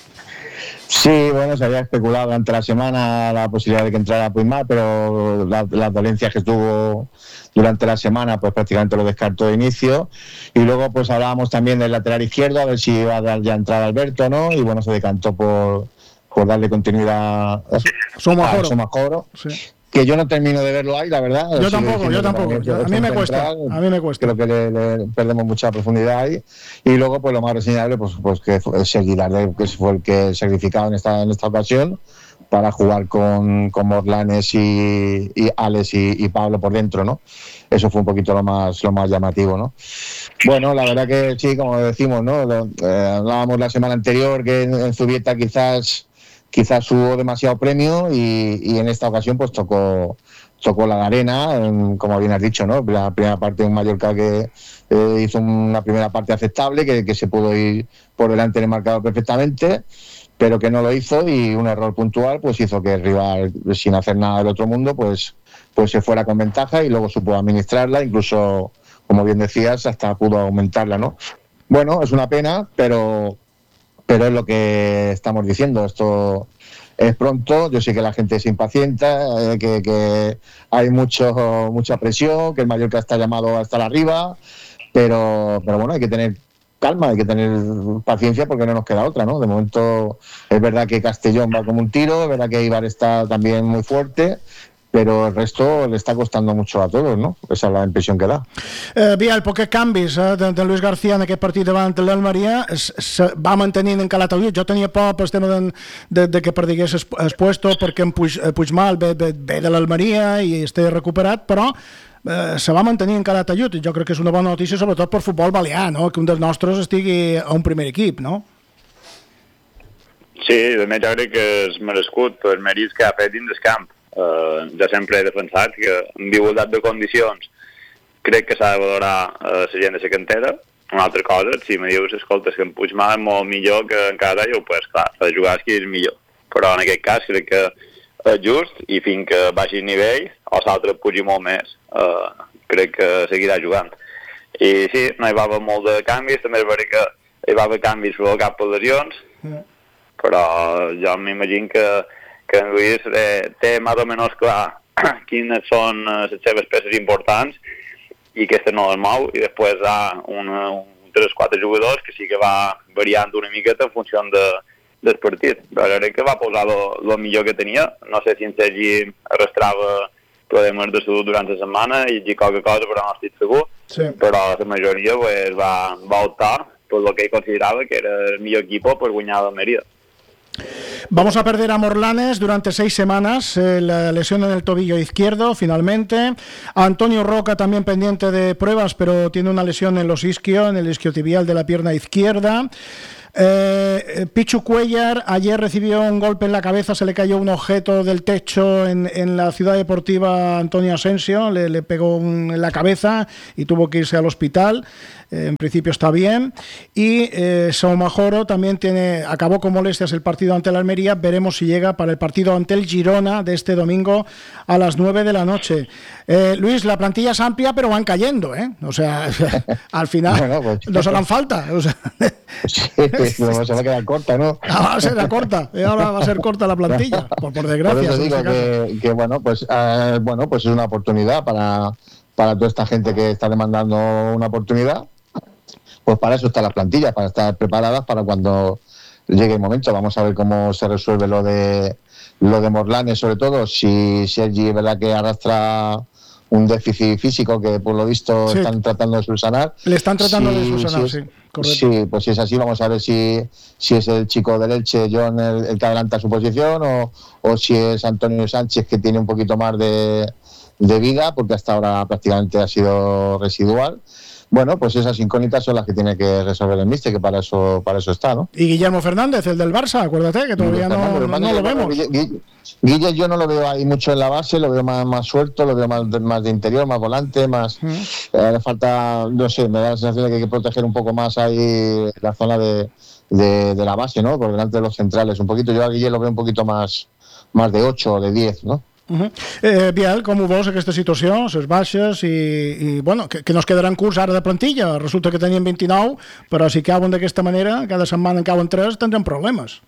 Sí, bueno, se había especulado durante la semana la posibilidad de que entrara Puigmal, pero la, las dolencias que tuvo durante la semana, pues prácticamente lo descartó de inicio. Y luego, pues hablábamos también del lateral izquierdo, a ver si iba a dar ya entrada Alberto, ¿no? Y bueno, se decantó por, por darle continuidad a Somajoro. Somajoro. Sí. Que yo no termino de verlo ahí, la verdad. Yo tampoco, yo tampoco. A mí me cuesta, a mí me cuesta. Creo que le, le perdemos mucha profundidad ahí. Y luego, pues lo más reseñable, pues, pues que fue Seguilar, que fue el que sacrificado en esta, en esta ocasión para jugar con, con Morlanes y, y Alex y, y Pablo por dentro, ¿no? Eso fue un poquito lo más, lo más llamativo, ¿no? Bueno, la verdad que sí, como decimos, ¿no? Lo, eh, hablábamos la semana anterior que en, en Zubieta quizás quizás hubo demasiado premio y, y en esta ocasión pues tocó tocó la arena, en, como bien has dicho, ¿no? La primera parte de un Mallorca que eh, hizo una primera parte aceptable, que, que se pudo ir por delante del marcador perfectamente, pero que no lo hizo, y un error puntual pues hizo que el rival, sin hacer nada del otro mundo, pues, pues se fuera con ventaja y luego supo administrarla, incluso, como bien decías, hasta pudo aumentarla, ¿no? Bueno, es una pena, pero pero es lo que estamos diciendo. Esto es pronto, yo sé que la gente se impacienta, eh, que, que hay mucho mucha presión, que el Mallorca está llamado a estar arriba, pero, pero bueno, hay que tener calma, hay que tener paciencia porque no nos queda otra, ¿no? De momento es verdad que Castellón va como un tiro, es verdad que Eibar está también muy fuerte, però el resto le està costant mucho a tots, no? Esa és la impressió que da. Eh, Biel, pocs canvis eh, de, de Luis García en aquest partit davant de l'Almeria, se va mantenint en Calatayud. Jo tenia por pel tema de, de, de que perdigués es, es puesto perquè en Puig, Puigmal ve, ve, ve de l'Almeria i esté recuperat, però eh, se va mantenir en Calatayud, i jo crec que és una bona notícia, sobretot per futbol balear, no? Que un dels nostres estigui a un primer equip, no? Sí, de més jo crec que és merescut per mèrits que ha fet dins del camp. Uh, jo sempre he defensat que en igualtat de condicions crec que s'ha de valorar uh, la gent de la cantera. Una altra cosa, si me dius, escolta, que en Puigmal és molt millor que en Calatayud, pues clar, s'ha de jugar qui és millor. Però en aquest cas crec que és just, i fins que baixi el nivell o l'altre pugi molt més, uh, crec que seguirà jugant. I sí, no hi va haver molt de canvis, també és veritat que hi va haver canvis per cap de lesions, mm. però jo m'imagino que que en Luis eh, té més o menys clar quines són eh, les seves peces importants i aquestes no les mou, i després hi ha un, un tres o quatre jugadors que sí que va variant una miqueta en funció de, del partit. Però crec que va posar el millor que tenia. No sé si en Sergi arrastrava problemes de salut durant la setmana i dir qualque cosa, però no estic segur. Sí. Però la majoria pues, va, va optar per lo que ell considerava que era el millor equip per guanyar l'Almeria. Vamos a perder a Morlanes durante seis semanas, eh, la lesión en el tobillo izquierdo finalmente. A Antonio Roca también pendiente de pruebas, pero tiene una lesión en los isquio, en el isquiotibial de la pierna izquierda. Eh, Pichu Cuellar ayer recibió un golpe en la cabeza, se le cayó un objeto del techo en, en la ciudad deportiva Antonio Asensio, le, le pegó un, en la cabeza y tuvo que irse al hospital. Eh, en principio está bien. Y eh, Saumajoro también tiene, acabó con molestias el partido ante la Almería. Veremos si llega para el partido ante el Girona de este domingo a las nueve de la noche. Eh, Luis, la plantilla es amplia, pero van cayendo, ¿eh? O sea, al final bueno, pues, nos harán falta. O sea, sí, no, se va a quedar corta, ¿no? Ah, va a ser corta. Ahora va a ser corta la plantilla, por, por desgracia. Por eso digo que, que, bueno, pues, eh, bueno, pues es una oportunidad para, para toda esta gente que está demandando una oportunidad. Pues para eso están las plantillas, para estar preparadas para cuando llegue el momento. Vamos a ver cómo se resuelve lo de lo de Morlanes, sobre todo, si Sergi es verdad que arrastra un déficit físico que por lo visto sí. están tratando de subsanar. Le están tratando sí, de subsanar, sí, sí, correcto. Sí, pues si es así, vamos a ver si, si es el chico del Elche, John, el, el que adelanta su posición, o, o si es Antonio Sánchez, que tiene un poquito más de, de vida, porque hasta ahora prácticamente ha sido residual. Bueno, pues esas incógnitas son las que tiene que resolver el míster, que para eso para eso está, ¿no? Y Guillermo Fernández, el del Barça, acuérdate, que todavía no, no, no lo vemos. Guille, Guille yo no lo veo ahí mucho en la base, lo veo más, más suelto, lo veo más, más de interior, más volante, más... Uh-huh. Eh, le falta, no sé, me da la sensación de que hay que proteger un poco más ahí la zona de, de, de la base, ¿no? Por delante de los centrales, un poquito. Yo a Guille lo veo un poquito más, más de ocho o de diez, ¿no? Uh-huh. eh, Biel, com ho veus aquesta situació, les baixes i, i bueno, que, que no es quedaran curts ara de plantilla, resulta que tenien vint-i-nou, però si cauen d'aquesta manera, cada setmana en cauen tres, tindran problemes.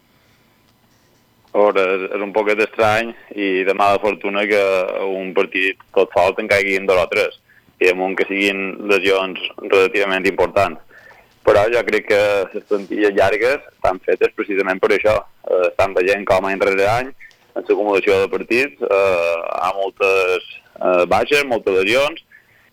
Ara, és, és un poquet estrany i de mala fortuna que un partit tot sol en caiguin dos o tres, i amunt que siguin lesions relativament importants. Però jo crec que les plantilles llargues estan fetes precisament per això. Eh, estan veient com any rere any en l'acumulació de partits, eh, hi ha moltes eh, baixes, moltes lesions,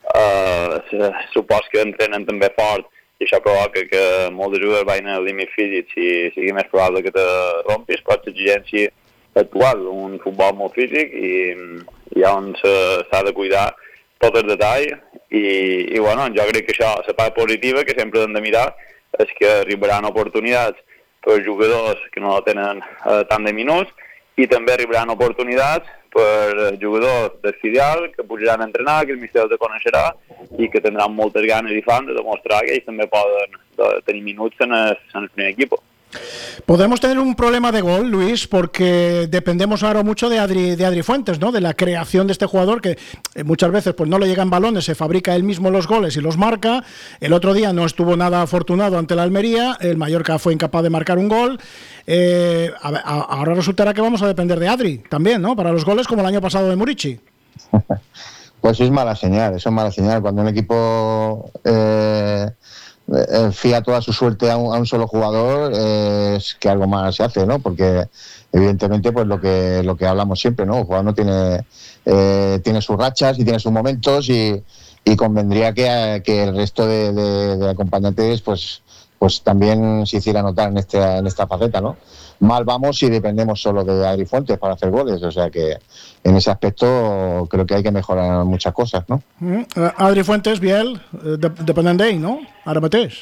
eh, supos que entrenen també fort i això provoca que molts jugadors vagin al límit físic i sigui més probable que te rompis, però l'exigència actual, un futbol molt físic i, i on s'ha de cuidar tot el detall i, i bueno, jo crec que això, la part positiva que sempre hem de mirar és que arribaran oportunitats per jugadors que no tenen eh, tant de minuts i també arribaran oportunitats per jugadors del filial que pujaran a entrenar, que el míster els coneixerà i que tindran moltes ganes i fans de demostrar que ells també poden tenir minuts en el, en el primer equip. Podemos tener un problema de gol, Luis, porque dependemos ahora mucho de Adri, de Adri Fuentes, ¿no? De la creación de este jugador que muchas veces pues no le llegan balones, se fabrica él mismo los goles y los marca. El otro día no estuvo nada afortunado ante la Almería, el Mallorca fue incapaz de marcar un gol. Eh, a, a, ahora resultará que vamos a depender de Adri también, ¿no? Para los goles como el año pasado de Murici. Pues es mala señal, eso es mala señal. Cuando un equipo... Eh... fía toda su suerte a un, a un solo jugador, eh, es que algo más se hace, ¿no? Porque evidentemente pues lo que lo que hablamos siempre, ¿no? El jugador no tiene eh, tiene sus rachas y tiene sus momentos y, y convendría que, que el resto de, de, de acompañantes pues pues también se hiciera notar en esta en esta faceta, ¿no? Mal vamos si dependemos solo de Adri Fuentes para hacer goles, o sea que en ese aspecto creo que hay que mejorar muchas cosas, ¿no? Mm, Adri Fuentes, Biel, de, dependent d'ell, no? Ara mateix.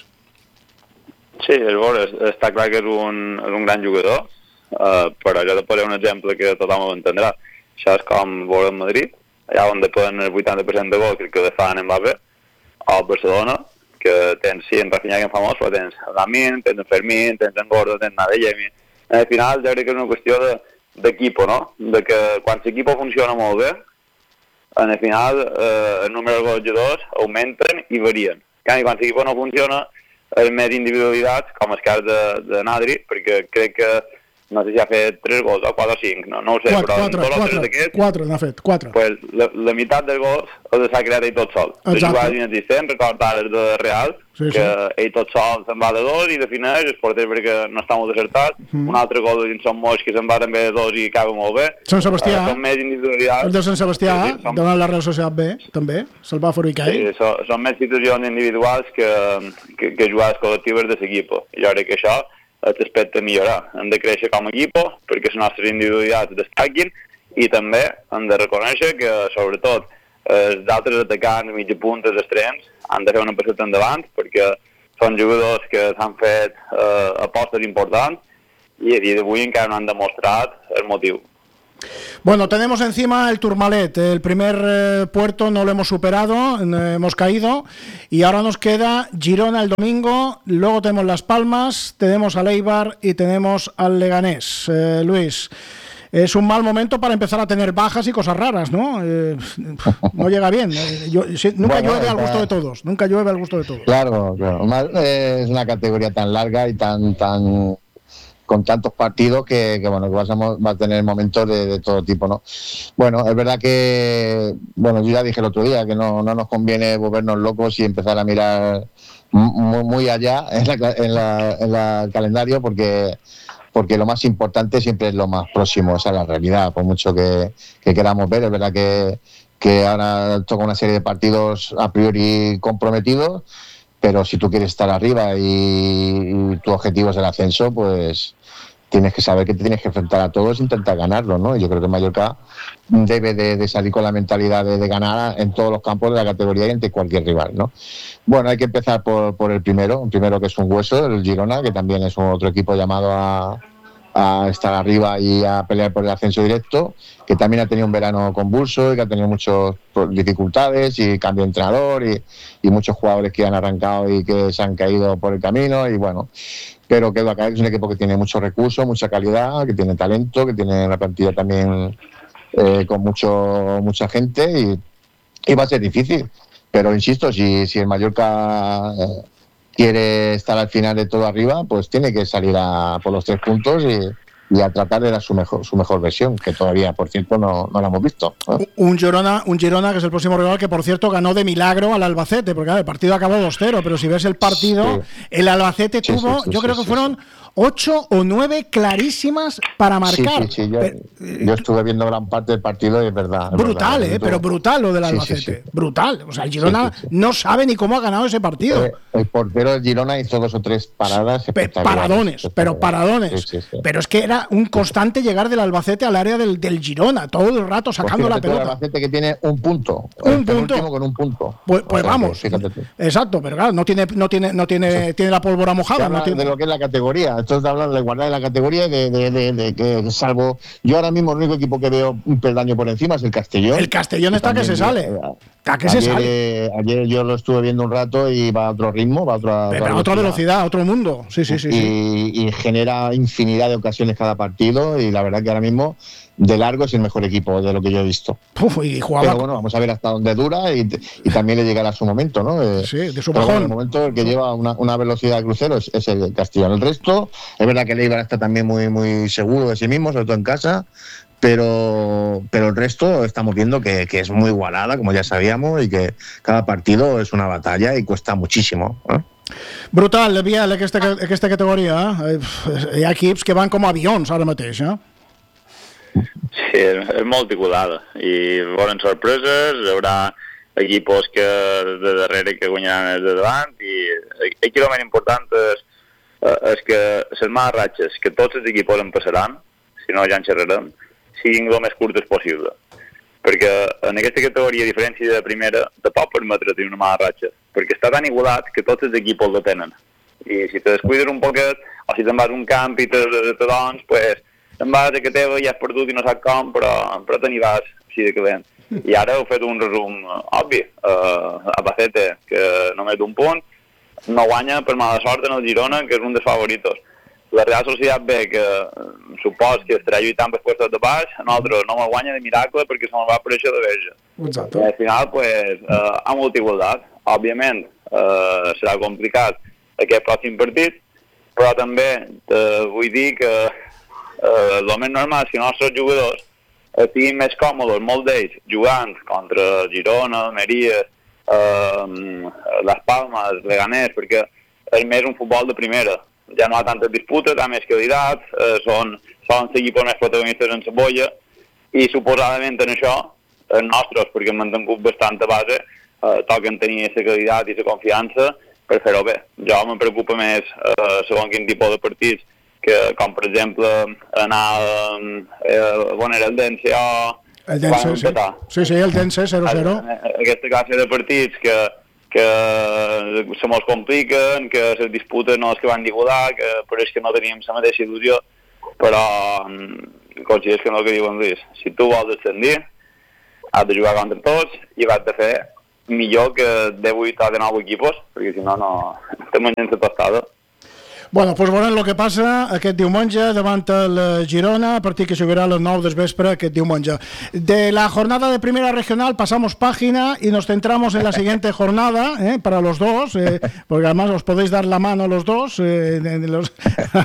Sí, llavors està clar que és un, és un gran jugador, uh, però jo te posaré un exemple que tothom ho entendrà. Això és com veure el Madrid, allà on depenen el vuitanta per cent de gol, crec que de fan Mbappé, o el Barcelona, que tens, sí, en Rafinha que en famós, però tens Lamin, tens en Fermín, tens en Gordo, tens Nadella. Al final jo crec que és una qüestió d'equip, no? De que quan l'equip funciona molt bé, en el final eh, el número de jugadors augmenten i varien. I quan l'equip no funciona, és més individualitats, com el cas de, de Nadri, perquè crec que no sé si ha fet tres gols o quatre o cinc, no, no ho sé, quatre, però quatre, en tots quatre, els d'aquests... quatre, n'ha fet, quatre. Pues la, la meitat dels gols els s'ha creat ell tot sol. De jugades inexistents, recorda ara de Real, sí, que sí. ell tot sol se'n va de dos i defineix, el porter perquè no està molt acertat, mm. un altre gol de Sant Moix que se'n va també de dos i acaba molt bé. Sant Sebastià, uh, són més individualitats. El de Sant Sebastià, sí, sí, són... donant la Real Societat B, també, se'l va fabricar ell. Sí, són, són més situacions individuals que, que, que jugades col·lectives de l'equip. I jo crec que això és l'aspecte a millorar. Hem de créixer com a equip perquè les nostres individualitats destaquin i també hem de reconèixer que, sobretot, els altres atacants, mitja puntes, extrems, han de fer una passeta endavant perquè són jugadors que s'han fet eh, apostes importants y a día de hoy encara no han demostrat el motiu. Bueno, tenemos encima el Tourmalet, el primer eh, puerto no lo hemos superado, eh, hemos caído y ahora nos queda Girona el domingo, luego tenemos Las Palmas, tenemos al Eibar y tenemos al Leganés. Eh, Luis, es un mal momento para empezar a tener bajas y cosas raras, ¿no? Eh, no llega bien. Yo, si, nunca bueno, llueve al gusto de todos, nunca llueve al gusto de todos. Claro, claro. Eh, es una categoría tan larga y tan... tan... con tantos partidos que, que bueno, que vas a, va a tener momentos de, de todo tipo, ¿no? Bueno, es verdad que, bueno, yo ya dije el otro día que no, no nos conviene volvernos locos y empezar a mirar muy, muy allá en la, en la, en la calendario porque, porque lo más importante siempre es lo más próximo, esa es la realidad, por mucho que, que queramos ver. Es verdad que, que ahora toca una serie de partidos a priori comprometidos, pero si tú quieres estar arriba y, y tu objetivo es el ascenso, pues tienes que saber que te tienes que enfrentar a todos e intentar ganarlo, ¿no? Y yo creo que Mallorca debe de, de salir con la mentalidad de, de ganar en todos los campos de la categoría y ante cualquier rival, ¿no? Bueno, hay que empezar por, por el primero, el primero que es un hueso, el Girona, que también es un otro equipo llamado a, a estar arriba y a pelear por el ascenso directo, que también ha tenido un verano convulso y que ha tenido muchas dificultades y cambio de entrenador y, y muchos jugadores que han arrancado y que se han caído por el camino y bueno, pero que es un equipo que tiene muchos recursos, mucha calidad, que tiene talento, que tiene una plantilla también eh, con mucho mucha gente y, y va a ser difícil, pero insisto, si, si el Mallorca eh, quiere estar al final de todo arriba, pues tiene que salir a por los tres puntos y, y a tratar de dar su mejor su mejor versión, que todavía, por cierto, no, no la hemos visto, ¿no? Un Girona, un Girona que es el próximo rival, que por cierto ganó de milagro al Albacete, porque claro, el partido acabó dos cero, pero si ves el partido, sí. el Albacete sí, tuvo, sí, sí, yo sí, creo sí, que fueron sí. ocho o nueve clarísimas para marcar. Sí, sí, sí. Yo, pero, yo estuve viendo gran parte del partido y es verdad. Es brutal, verdad, eh, pero brutal lo del Albacete. Sí, sí, sí. Brutal. O sea, el Girona sí, sí, sí. no sabe ni cómo ha ganado ese partido. Eh, el portero del Girona hizo dos o tres paradas espectaculares. Paradones, pero paradones. Sí, sí, sí. Pero es que era un constante llegar del Albacete al área del, del Girona, todo el rato sacando pues la pelota. El Albacete que tiene un punto. Un punto. Con un punto. Pues, pues o sea, vamos. Exacto, pero claro, no tiene, no tiene, no tiene, sí. tiene la pólvora mojada. No tiene... de lo que es la categoría. Esto es de hablar de igualdad de la categoría, de, de, de, de que salvo yo ahora mismo el único equipo que veo un peldaño por encima es el Castellón. El Castellón está que se sale. Está que ayer, se sale. Ayer yo lo estuve viendo un rato y va a otro ritmo, va a otra, Pero a otra velocidad, a otro mundo. Sí, sí, sí. Y, sí. y genera infinidad de ocasiones cada partido y la verdad que ahora mismo de largo es el mejor equipo de lo que yo he visto. Uf, y jugaba... Pero bueno, vamos a ver hasta dónde dura y, y también le llegará su momento, ¿no? Eh, sí, de su bajón. Bueno, el momento en que lleva una, una velocidad de crucero es, es el Castellón. El resto, es verdad que el Eibar está también muy, muy seguro de sí mismo, sobre todo en casa, pero, pero el resto estamos viendo que, que es muy igualada, como ya sabíamos, y que cada partido es una batalla y cuesta muchísimo, ¿eh? Brutal, Biel, aquesta, aquesta categoria. Eh? Hi ha equips que van com avions ara mateix, eh? Sí, és molt igualada i volen sorpreses, hi haurà equipos que de darrere que guanyaran de davant i aquí el més important és, és que les males ratxes que tots els equipos en passaran, si no ja en xerrarem, siguin el més curtes possible. Perquè en aquesta categoria, a diferència de la primera, te pot permetre tenir una mala ratxa, perquè està tan igualat que tots els equipos la tenen. I si te descuides un poquet, o si te'n vas a un camp i te, te, te dons, pues, te'n vas a que teva ja has perdut i no saps com, però, però te n'hi vas així de calent. I ara heu fet un resum obvi. Uh, Albacete, que només d'un punt, no guanya per mala sort en el Girona, que és un dels favoritos. La Real Societat B, que supos que estarà lluitant per puestos de baix, nosaltres no me guanya de miracle perquè se me'n va aparèixer de verge. Exacte. I al final, pues, uh, amb molta igualtat. Òbviament, uh, serà complicat aquest pròxim partit, però també uh, vull dir que Eh, el més normal és que els nostres jugadors estiguin més còmodes, molts d'ells, jugant contra Girona, Almeria, eh, Las Palmas, Leganés, perquè és més un futbol de primera. Ja no hi ha tantes disputes, hi ha més qualitat, eh, són, són equipos més protagonistes en la bolla, i suposadament en això, els nostres, perquè hem mantingut bastanta base, eh, toquen tenir aquesta qualitat i aquesta confiança per fer-ho bé. Jo me preocupa més eh, segons quin tipus de partits, que, com per exemple anar eh, on era el Dense o... El Dense, sí. sí, sí, el Dense, zero zero. Aquesta classe de partits que, que se mos compliquen, que les disputes no és que van digodar, que pareix que no teníem la mateixa il·lusió, però consideres que no el que diuen Lluís. Si tu vols descendir, has de jugar contra tots i vas de fer millor que de vuit o de nou equipos, perquè si no, no te mengen la tostada. Bueno, pues veurem el que passa aquest diumenge davant el Girona, partit que jugarà a les nou del vespre aquest diumenge. De la jornada de primera regional pasamos página y nos centramos en la siguiente jornada, ¿eh? Para los dos, eh, porque además os podéis dar la mano los dos, eh, de, de los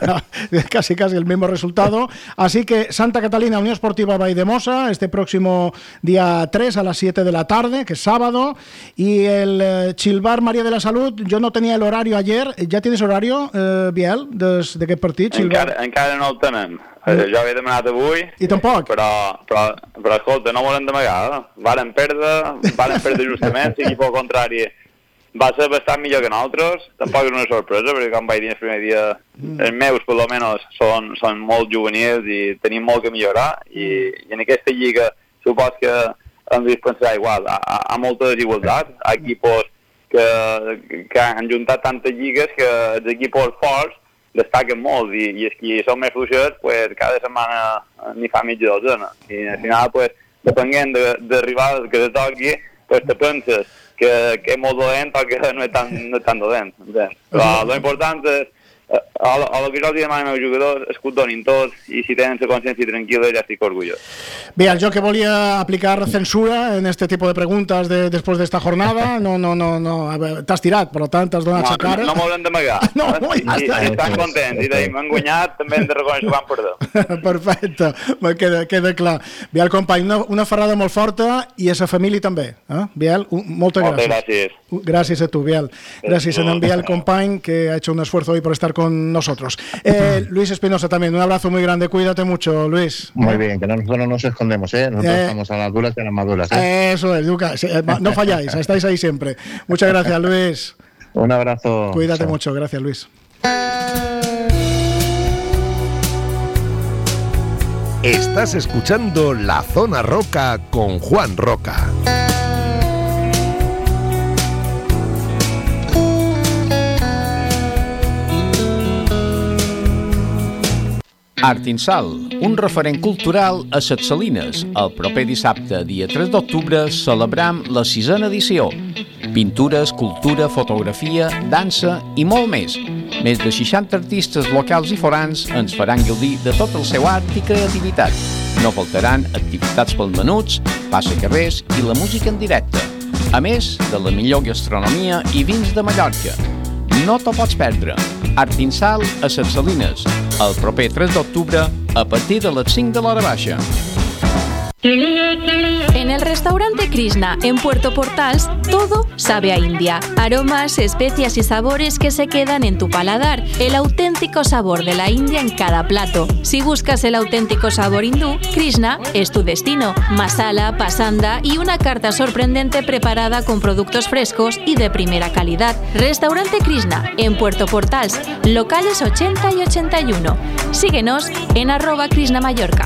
casi casi el mismo resultado. Así que Santa Catalina, Unión Esportiva Valldemosa, este próximo día tres a las siete de la tarde, que es sábado, y el eh, Chilbar María de la Salud, yo no tenía el horario ayer, ¿ya tienes horario, eh, Biel, d'aquest partit? Encara, encara no el tenem. Mm. Jo havia demanat avui. I tampoc? Però, però, però escolta, no volem d'amagar. Varen perdre, varen perdre justament, si l'equip al contrari va ser bastant millor que nosaltres. Tampoc és una sorpresa, perquè com vaig dir el primer dia, mm. els meus, per almenys, són, són molt juvenils i tenim molt que millorar. I, i en aquesta lliga, supos que hem de pensar igual. Hi ha, ha molta desigualtat. Hi ha equipos Que, que han juntat tantes lligues que els equips forts destaquen molt i, i els que són més fluixets pues, cada setmana n'hi fa mitja dotzena i al final pues, depenent de, de rival que te toqui pues, te penses que, que és molt dolent o que no és tan, no és tan dolent però l'important és a lo que jo els demano als meus jugadors és que ho donin tot i si tenen la consciència tranquil·la ja estic orgullós. Bien, yo que volía aplicar censura en este tipo de preguntas de, después de esta jornada, no, no, no, no, t'has tirat, per tant t'has donat no, la cara. No, no m'ho hem d'amagar. No, no, ja I, està. I estan contents, i de m'han guanyat, també hem de reconèixer que van perdre. Perfecte, queda, queda clar. Biel, company, una, una ferrada molt forta i a sa família també. Eh? Biel, un, moltes Moltes gràcies. gràcies. Gracias a tu, Biel. Gracias a Biel, company, que ha hecho un esfuerzo hoy por estar con nosotros. Eh, Luis Espinosa también, un abrazo muy grande, cuídate mucho, Luis. Muy bien, que nosotros no nos escondemos, ¿eh? Nosotros eh, estamos a las duras y a las maduras, ¿eh? Eso es, Lucas, no falláis, estáis ahí siempre. Muchas gracias, Luis. Un abrazo. Cuídate mucho, gracias, Luis. Estás escuchando La Zona Roca con Juan Roca. Artinsal, un referent cultural a Ses Salines. El proper dissabte, dia tres d'octubre, celebram la sisena edició. Pintures, cultura, fotografia, dansa i molt més. Més de seixanta artistes locals i forans ens faran gaudir de tot el seu art i creativitat. No faltaran activitats pels menuts, passacarrers i la música en directe. A més de la millor gastronomia i vins de Mallorca. No t'ho pots perdre. Artinsal a Ses Salines, el proper tres d'octubre a partir de les cinc de l'hora baixa. En el restaurante Krishna, en Puerto Portals, todo sabe a India. Aromas, especias y sabores que se quedan en tu paladar. El auténtico sabor de la India en cada plato. Si buscas el auténtico sabor hindú, Krishna es tu destino. Masala, pasanda y una carta sorprendente preparada con productos frescos y de primera calidad. Restaurante Krishna, en Puerto Portals, locales ochenta y ochenta y uno. Síguenos en arroba Krishna Mallorca.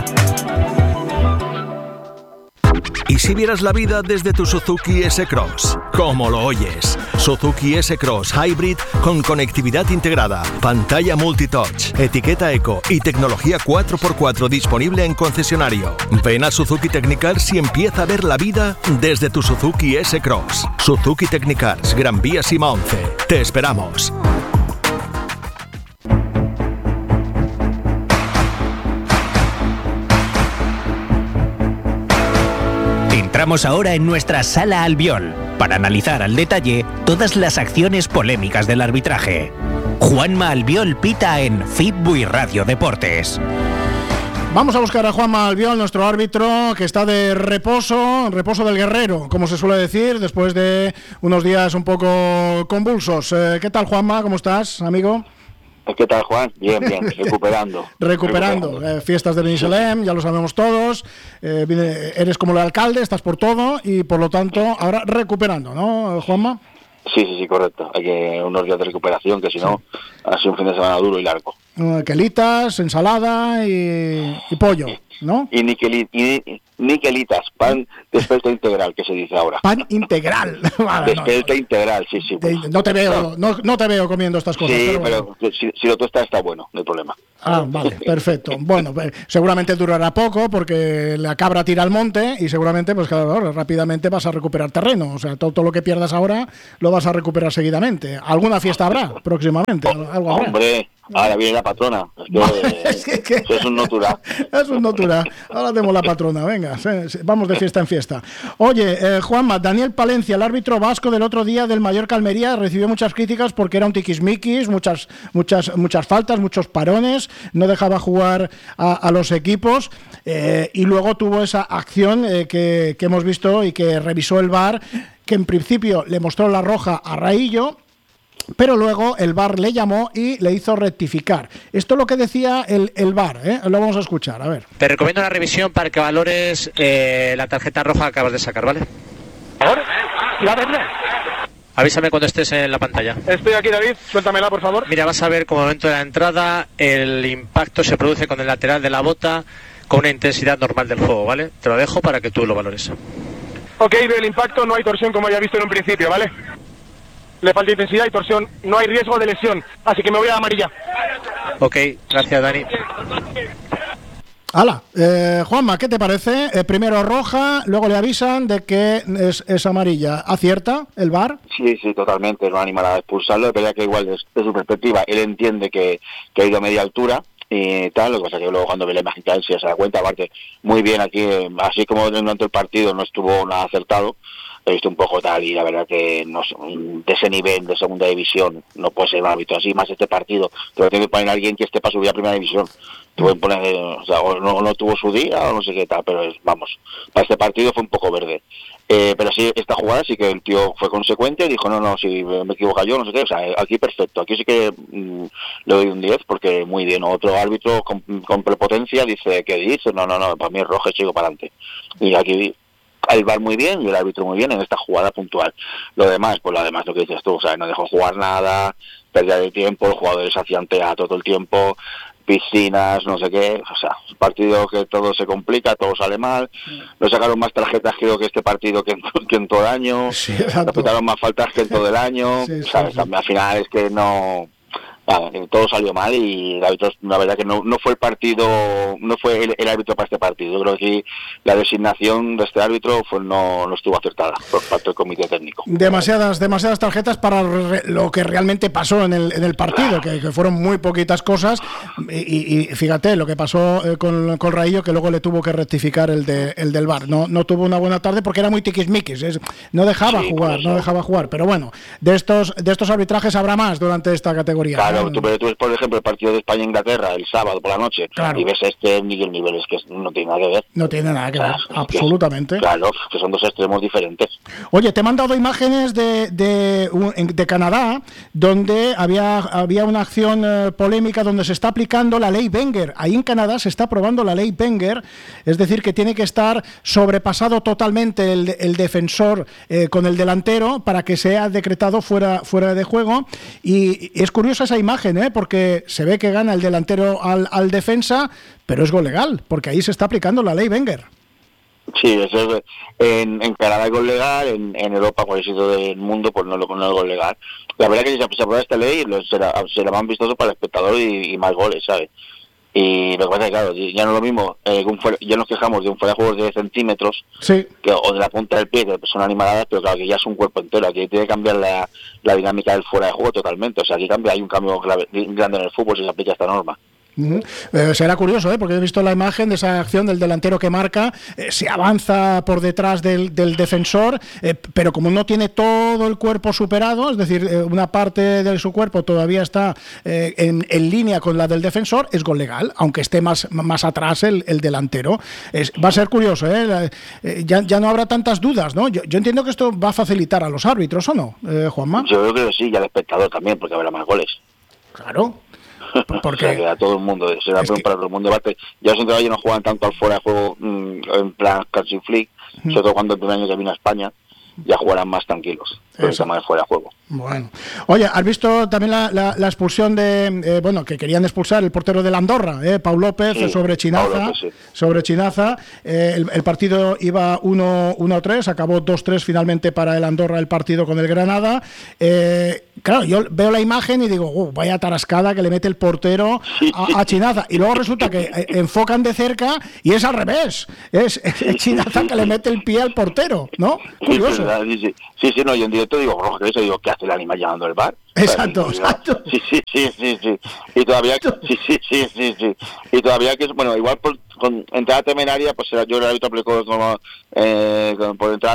¿Y si vieras la vida desde tu Suzuki S-Cross? ¿Cómo lo oyes? Suzuki S-Cross Hybrid con conectividad integrada, pantalla multitouch, etiqueta eco y tecnología cuatro por cuatro disponible en concesionario. Ven a Suzuki Technicars y empieza a ver la vida desde tu Suzuki S-Cross. Suzuki Technicars, Gran Vía Sima once. Te esperamos. Entramos ahora en nuestra Sala Albiol para analizar al detalle todas las acciones polémicas del arbitraje. Juanma Albiol pita en Fitbui Radio Deportes. Vamos a buscar a Juanma Albiol, nuestro árbitro, que está de reposo, reposo del guerrero, como se suele decir, después de unos días un poco convulsos. Eh, ¿Qué tal, Juanma? ¿Cómo estás, amigo? ¿Qué tal, Juan? Bien, bien, recuperando. recuperando. recuperando. Eh, fiestas de Benisalem, ya lo sabemos todos. Eh, eres como el alcalde, estás por todo y, por lo tanto, ahora recuperando, ¿no, Juanma? Sí, sí, sí, correcto. Hay que unos días de recuperación, que si no, sí. ha sido un fin de semana duro y largo. Uh, quelitas, ensalada y, y pollo, ¿no? Y, niqueli, y niquelitas, pan de espelta integral, que se dice ahora. Pan integral. Vale, de espelta no, integral, sí, sí. Pues. No te veo, no, no te veo comiendo estas cosas. Sí, pero, pero bueno. si, si lo tostas está bueno, no hay problema. Ah, vale, perfecto. Bueno, pues, seguramente durará poco porque la cabra tira al monte y seguramente, pues claro, rápidamente vas a recuperar terreno. O sea, todo, todo lo que pierdas ahora lo vas a recuperar seguidamente. ¿Alguna fiesta habrá próximamente? ¿Algo habrá? Hombre, ahora viene la patrona. Es que, es, que, que, es un notura. Es un notura. Ahora tenemos la patrona. Venga, vamos de fiesta en fiesta. Oye, eh, Juanma, Daniel Palencia, el árbitro vasco del otro día del Mallorca Almería, recibió muchas críticas porque era un tiquismiquis, muchas, muchas, muchas faltas, muchos parones, no dejaba jugar a, a los equipos eh, y luego tuvo esa acción eh, que, que hemos visto y que revisó el V A R, que en principio le mostró la roja a Raillo, pero luego el V A R le llamó y le hizo rectificar. Esto es lo que decía el, el V A R, ¿eh? Lo vamos a escuchar, a ver. Te recomiendo la revisión para que valores eh, la tarjeta roja que acabas de sacar, ¿vale? ¿Ahora? ¿La verdad? Avísame cuando estés en la pantalla. Estoy aquí, David, suéltamela, por favor. Mira, vas a ver como momento de la entrada el impacto se produce con el lateral de la bota con una intensidad normal del juego, ¿vale? Te lo dejo para que tú lo valores. Ok, veo el impacto, no hay torsión como había visto en un principio, ¿vale? Le falta intensidad y torsión, no hay riesgo de lesión, así que me voy a amarilla. Ok, gracias, Dani. Hala, eh, Juanma, ¿qué te parece? Eh, primero roja, luego le avisan de que es, es amarilla. ¿Acierta el V A R? Sí, sí, totalmente, no animará a expulsarlo, pero ya que igual desde su perspectiva, él entiende que, que ha ido a media altura y tal, lo que pasa que luego cuando ve la imagen tal se da cuenta, aparte, muy bien aquí, así como durante el partido no estuvo nada acertado, he visto un poco tal y la verdad que no, de ese nivel de segunda división no puede ser un árbitro así, más este partido te lo tiene que poner alguien que esté para subir a primera división. Tuvo que poner, o sea, o no, no tuvo su día o no sé qué tal, pero es, vamos, para este partido fue un poco verde. Eh, pero sí, esta jugada sí que el tío fue consecuente, dijo no, no, si me equivoco yo, no sé qué, o sea, aquí perfecto, aquí sí que mmm, le doy un diez porque muy bien. Otro árbitro con, con prepotencia dice, ¿qué dice? No, no, no, para mí es rojo y sigo para adelante. Y aquí el V A R muy bien y el árbitro muy bien en esta jugada puntual. Lo demás, pues lo demás lo que dices tú, o sea, no dejó jugar nada, pérdida de tiempo, los jugadores hacían teatro todo el tiempo, piscinas, no sé qué, o sea, un partido que todo se complica, todo sale mal, no sacaron más tarjetas creo que este partido que en, que en todo el año, sí, respetaron más faltas que en todo el año, sí, sí, o sea, sí. Al final es que no... Vale, todo salió mal y el árbitro, la verdad que no, no fue el partido, no fue el, el árbitro para este partido. Yo creo que la designación de este árbitro fue no, no estuvo acertada por parte del comité técnico. Demasiadas, demasiadas tarjetas para re, lo que realmente pasó en el, en el partido, que, que fueron muy poquitas cosas. Y, y fíjate lo que pasó eh, con, con Raillo, que luego le tuvo que rectificar el, de, el del V A R. No, no tuvo una buena tarde porque era muy tiquismiquis, es, no dejaba sí, jugar, no dejaba jugar. Pero bueno, de estos, de estos arbitrajes habrá más durante esta categoría. Claro. Claro, tú, pero tú ves, por ejemplo, el partido de España-Inglaterra el sábado por la noche, claro, y ves este nivel, nivel, es que no tiene nada que ver. No tiene nada que ver, o sea, absolutamente. Que, claro, que son dos extremos diferentes. Oye, te he mandado imágenes de, de, de Canadá, donde había, había una acción eh, polémica donde se está aplicando la ley Wenger. Ahí en Canadá se está aprobando la ley Wenger, es decir, que tiene que estar sobrepasado totalmente el, el defensor eh, con el delantero para que sea decretado fuera, fuera de juego. Y es curiosa esa imagen, ¿eh? Porque se ve que gana el delantero al, al defensa, pero es gol legal, porque ahí se está aplicando la ley Wenger. Sí, eso es, en, en Canadá es gol legal, en, en Europa, por el sitio del mundo, pues no, no es gol legal. La verdad es que si se aprueba esta ley, será, será más vistoso para el espectador y, y más goles, ¿sabes? Y lo que pasa es que, claro, ya no es lo mismo, eh, un fuera, ya nos quejamos de un fuera de juego de diez centímetros, sí, que, o de la punta del pie, que son animaladas, pero claro, que ya es un cuerpo entero, aquí tiene que cambiar la, la dinámica del fuera de juego totalmente, o sea, aquí cambia, hay un cambio grave, grande en el fútbol si se aplica esta norma. Uh-huh. Eh, será curioso, ¿eh? Porque he visto la imagen de esa acción del delantero que marca, eh, se avanza por detrás del, del defensor, eh, pero como no tiene todo el cuerpo superado, es decir, eh, una parte de su cuerpo todavía está eh, en, en línea con la del defensor, es gol legal, aunque esté más, más atrás el, el delantero. Es, va a ser curioso, ¿eh? La, eh, ya, ya no habrá tantas dudas, ¿no? Yo, yo entiendo que esto va a facilitar a los árbitros, ¿o no, eh, Juanma? Yo creo que sí, y al espectador también, porque habrá más goles. Claro. Porque o sea, que a todo el mundo, será es que... para todo el mundo. Debate. Ya los entrenadores no juegan tanto al fuera de juego mmm, en plan Country Flick, mm. sobre todo cuando el primer año que vino a España, ya jugarán más tranquilos por el tema de fuera de juego. Bueno, oye, ¿has visto también la, la, la expulsión de, eh, bueno, que querían expulsar el portero del Andorra, eh, Pau López, sí, sobre Chinaza, López, sí. sobre Chinaza, eh, el, el partido iba uno a tres, acabó dos tres finalmente para el Andorra el partido con el Granada, eh, claro, yo veo la imagen y digo, uh, vaya tarascada que le mete el portero a, a Chinaza, y luego resulta que eh, enfocan de cerca y es al revés, es, es Chinaza que le mete el pie al portero, ¿no? Curioso. Sí, sí, sí, sí, no, yo en directo digo, rojo, que eso, digo, ¿qué hace el animal llamando el bar? Exacto, exacto. Sí, sí, sí, sí, sí. Y todavía, sí, sí, sí, sí, sí. Y todavía que, bueno, igual por, con entrada temeraria, pues yo el árbitro aplicó como, eh, por entrada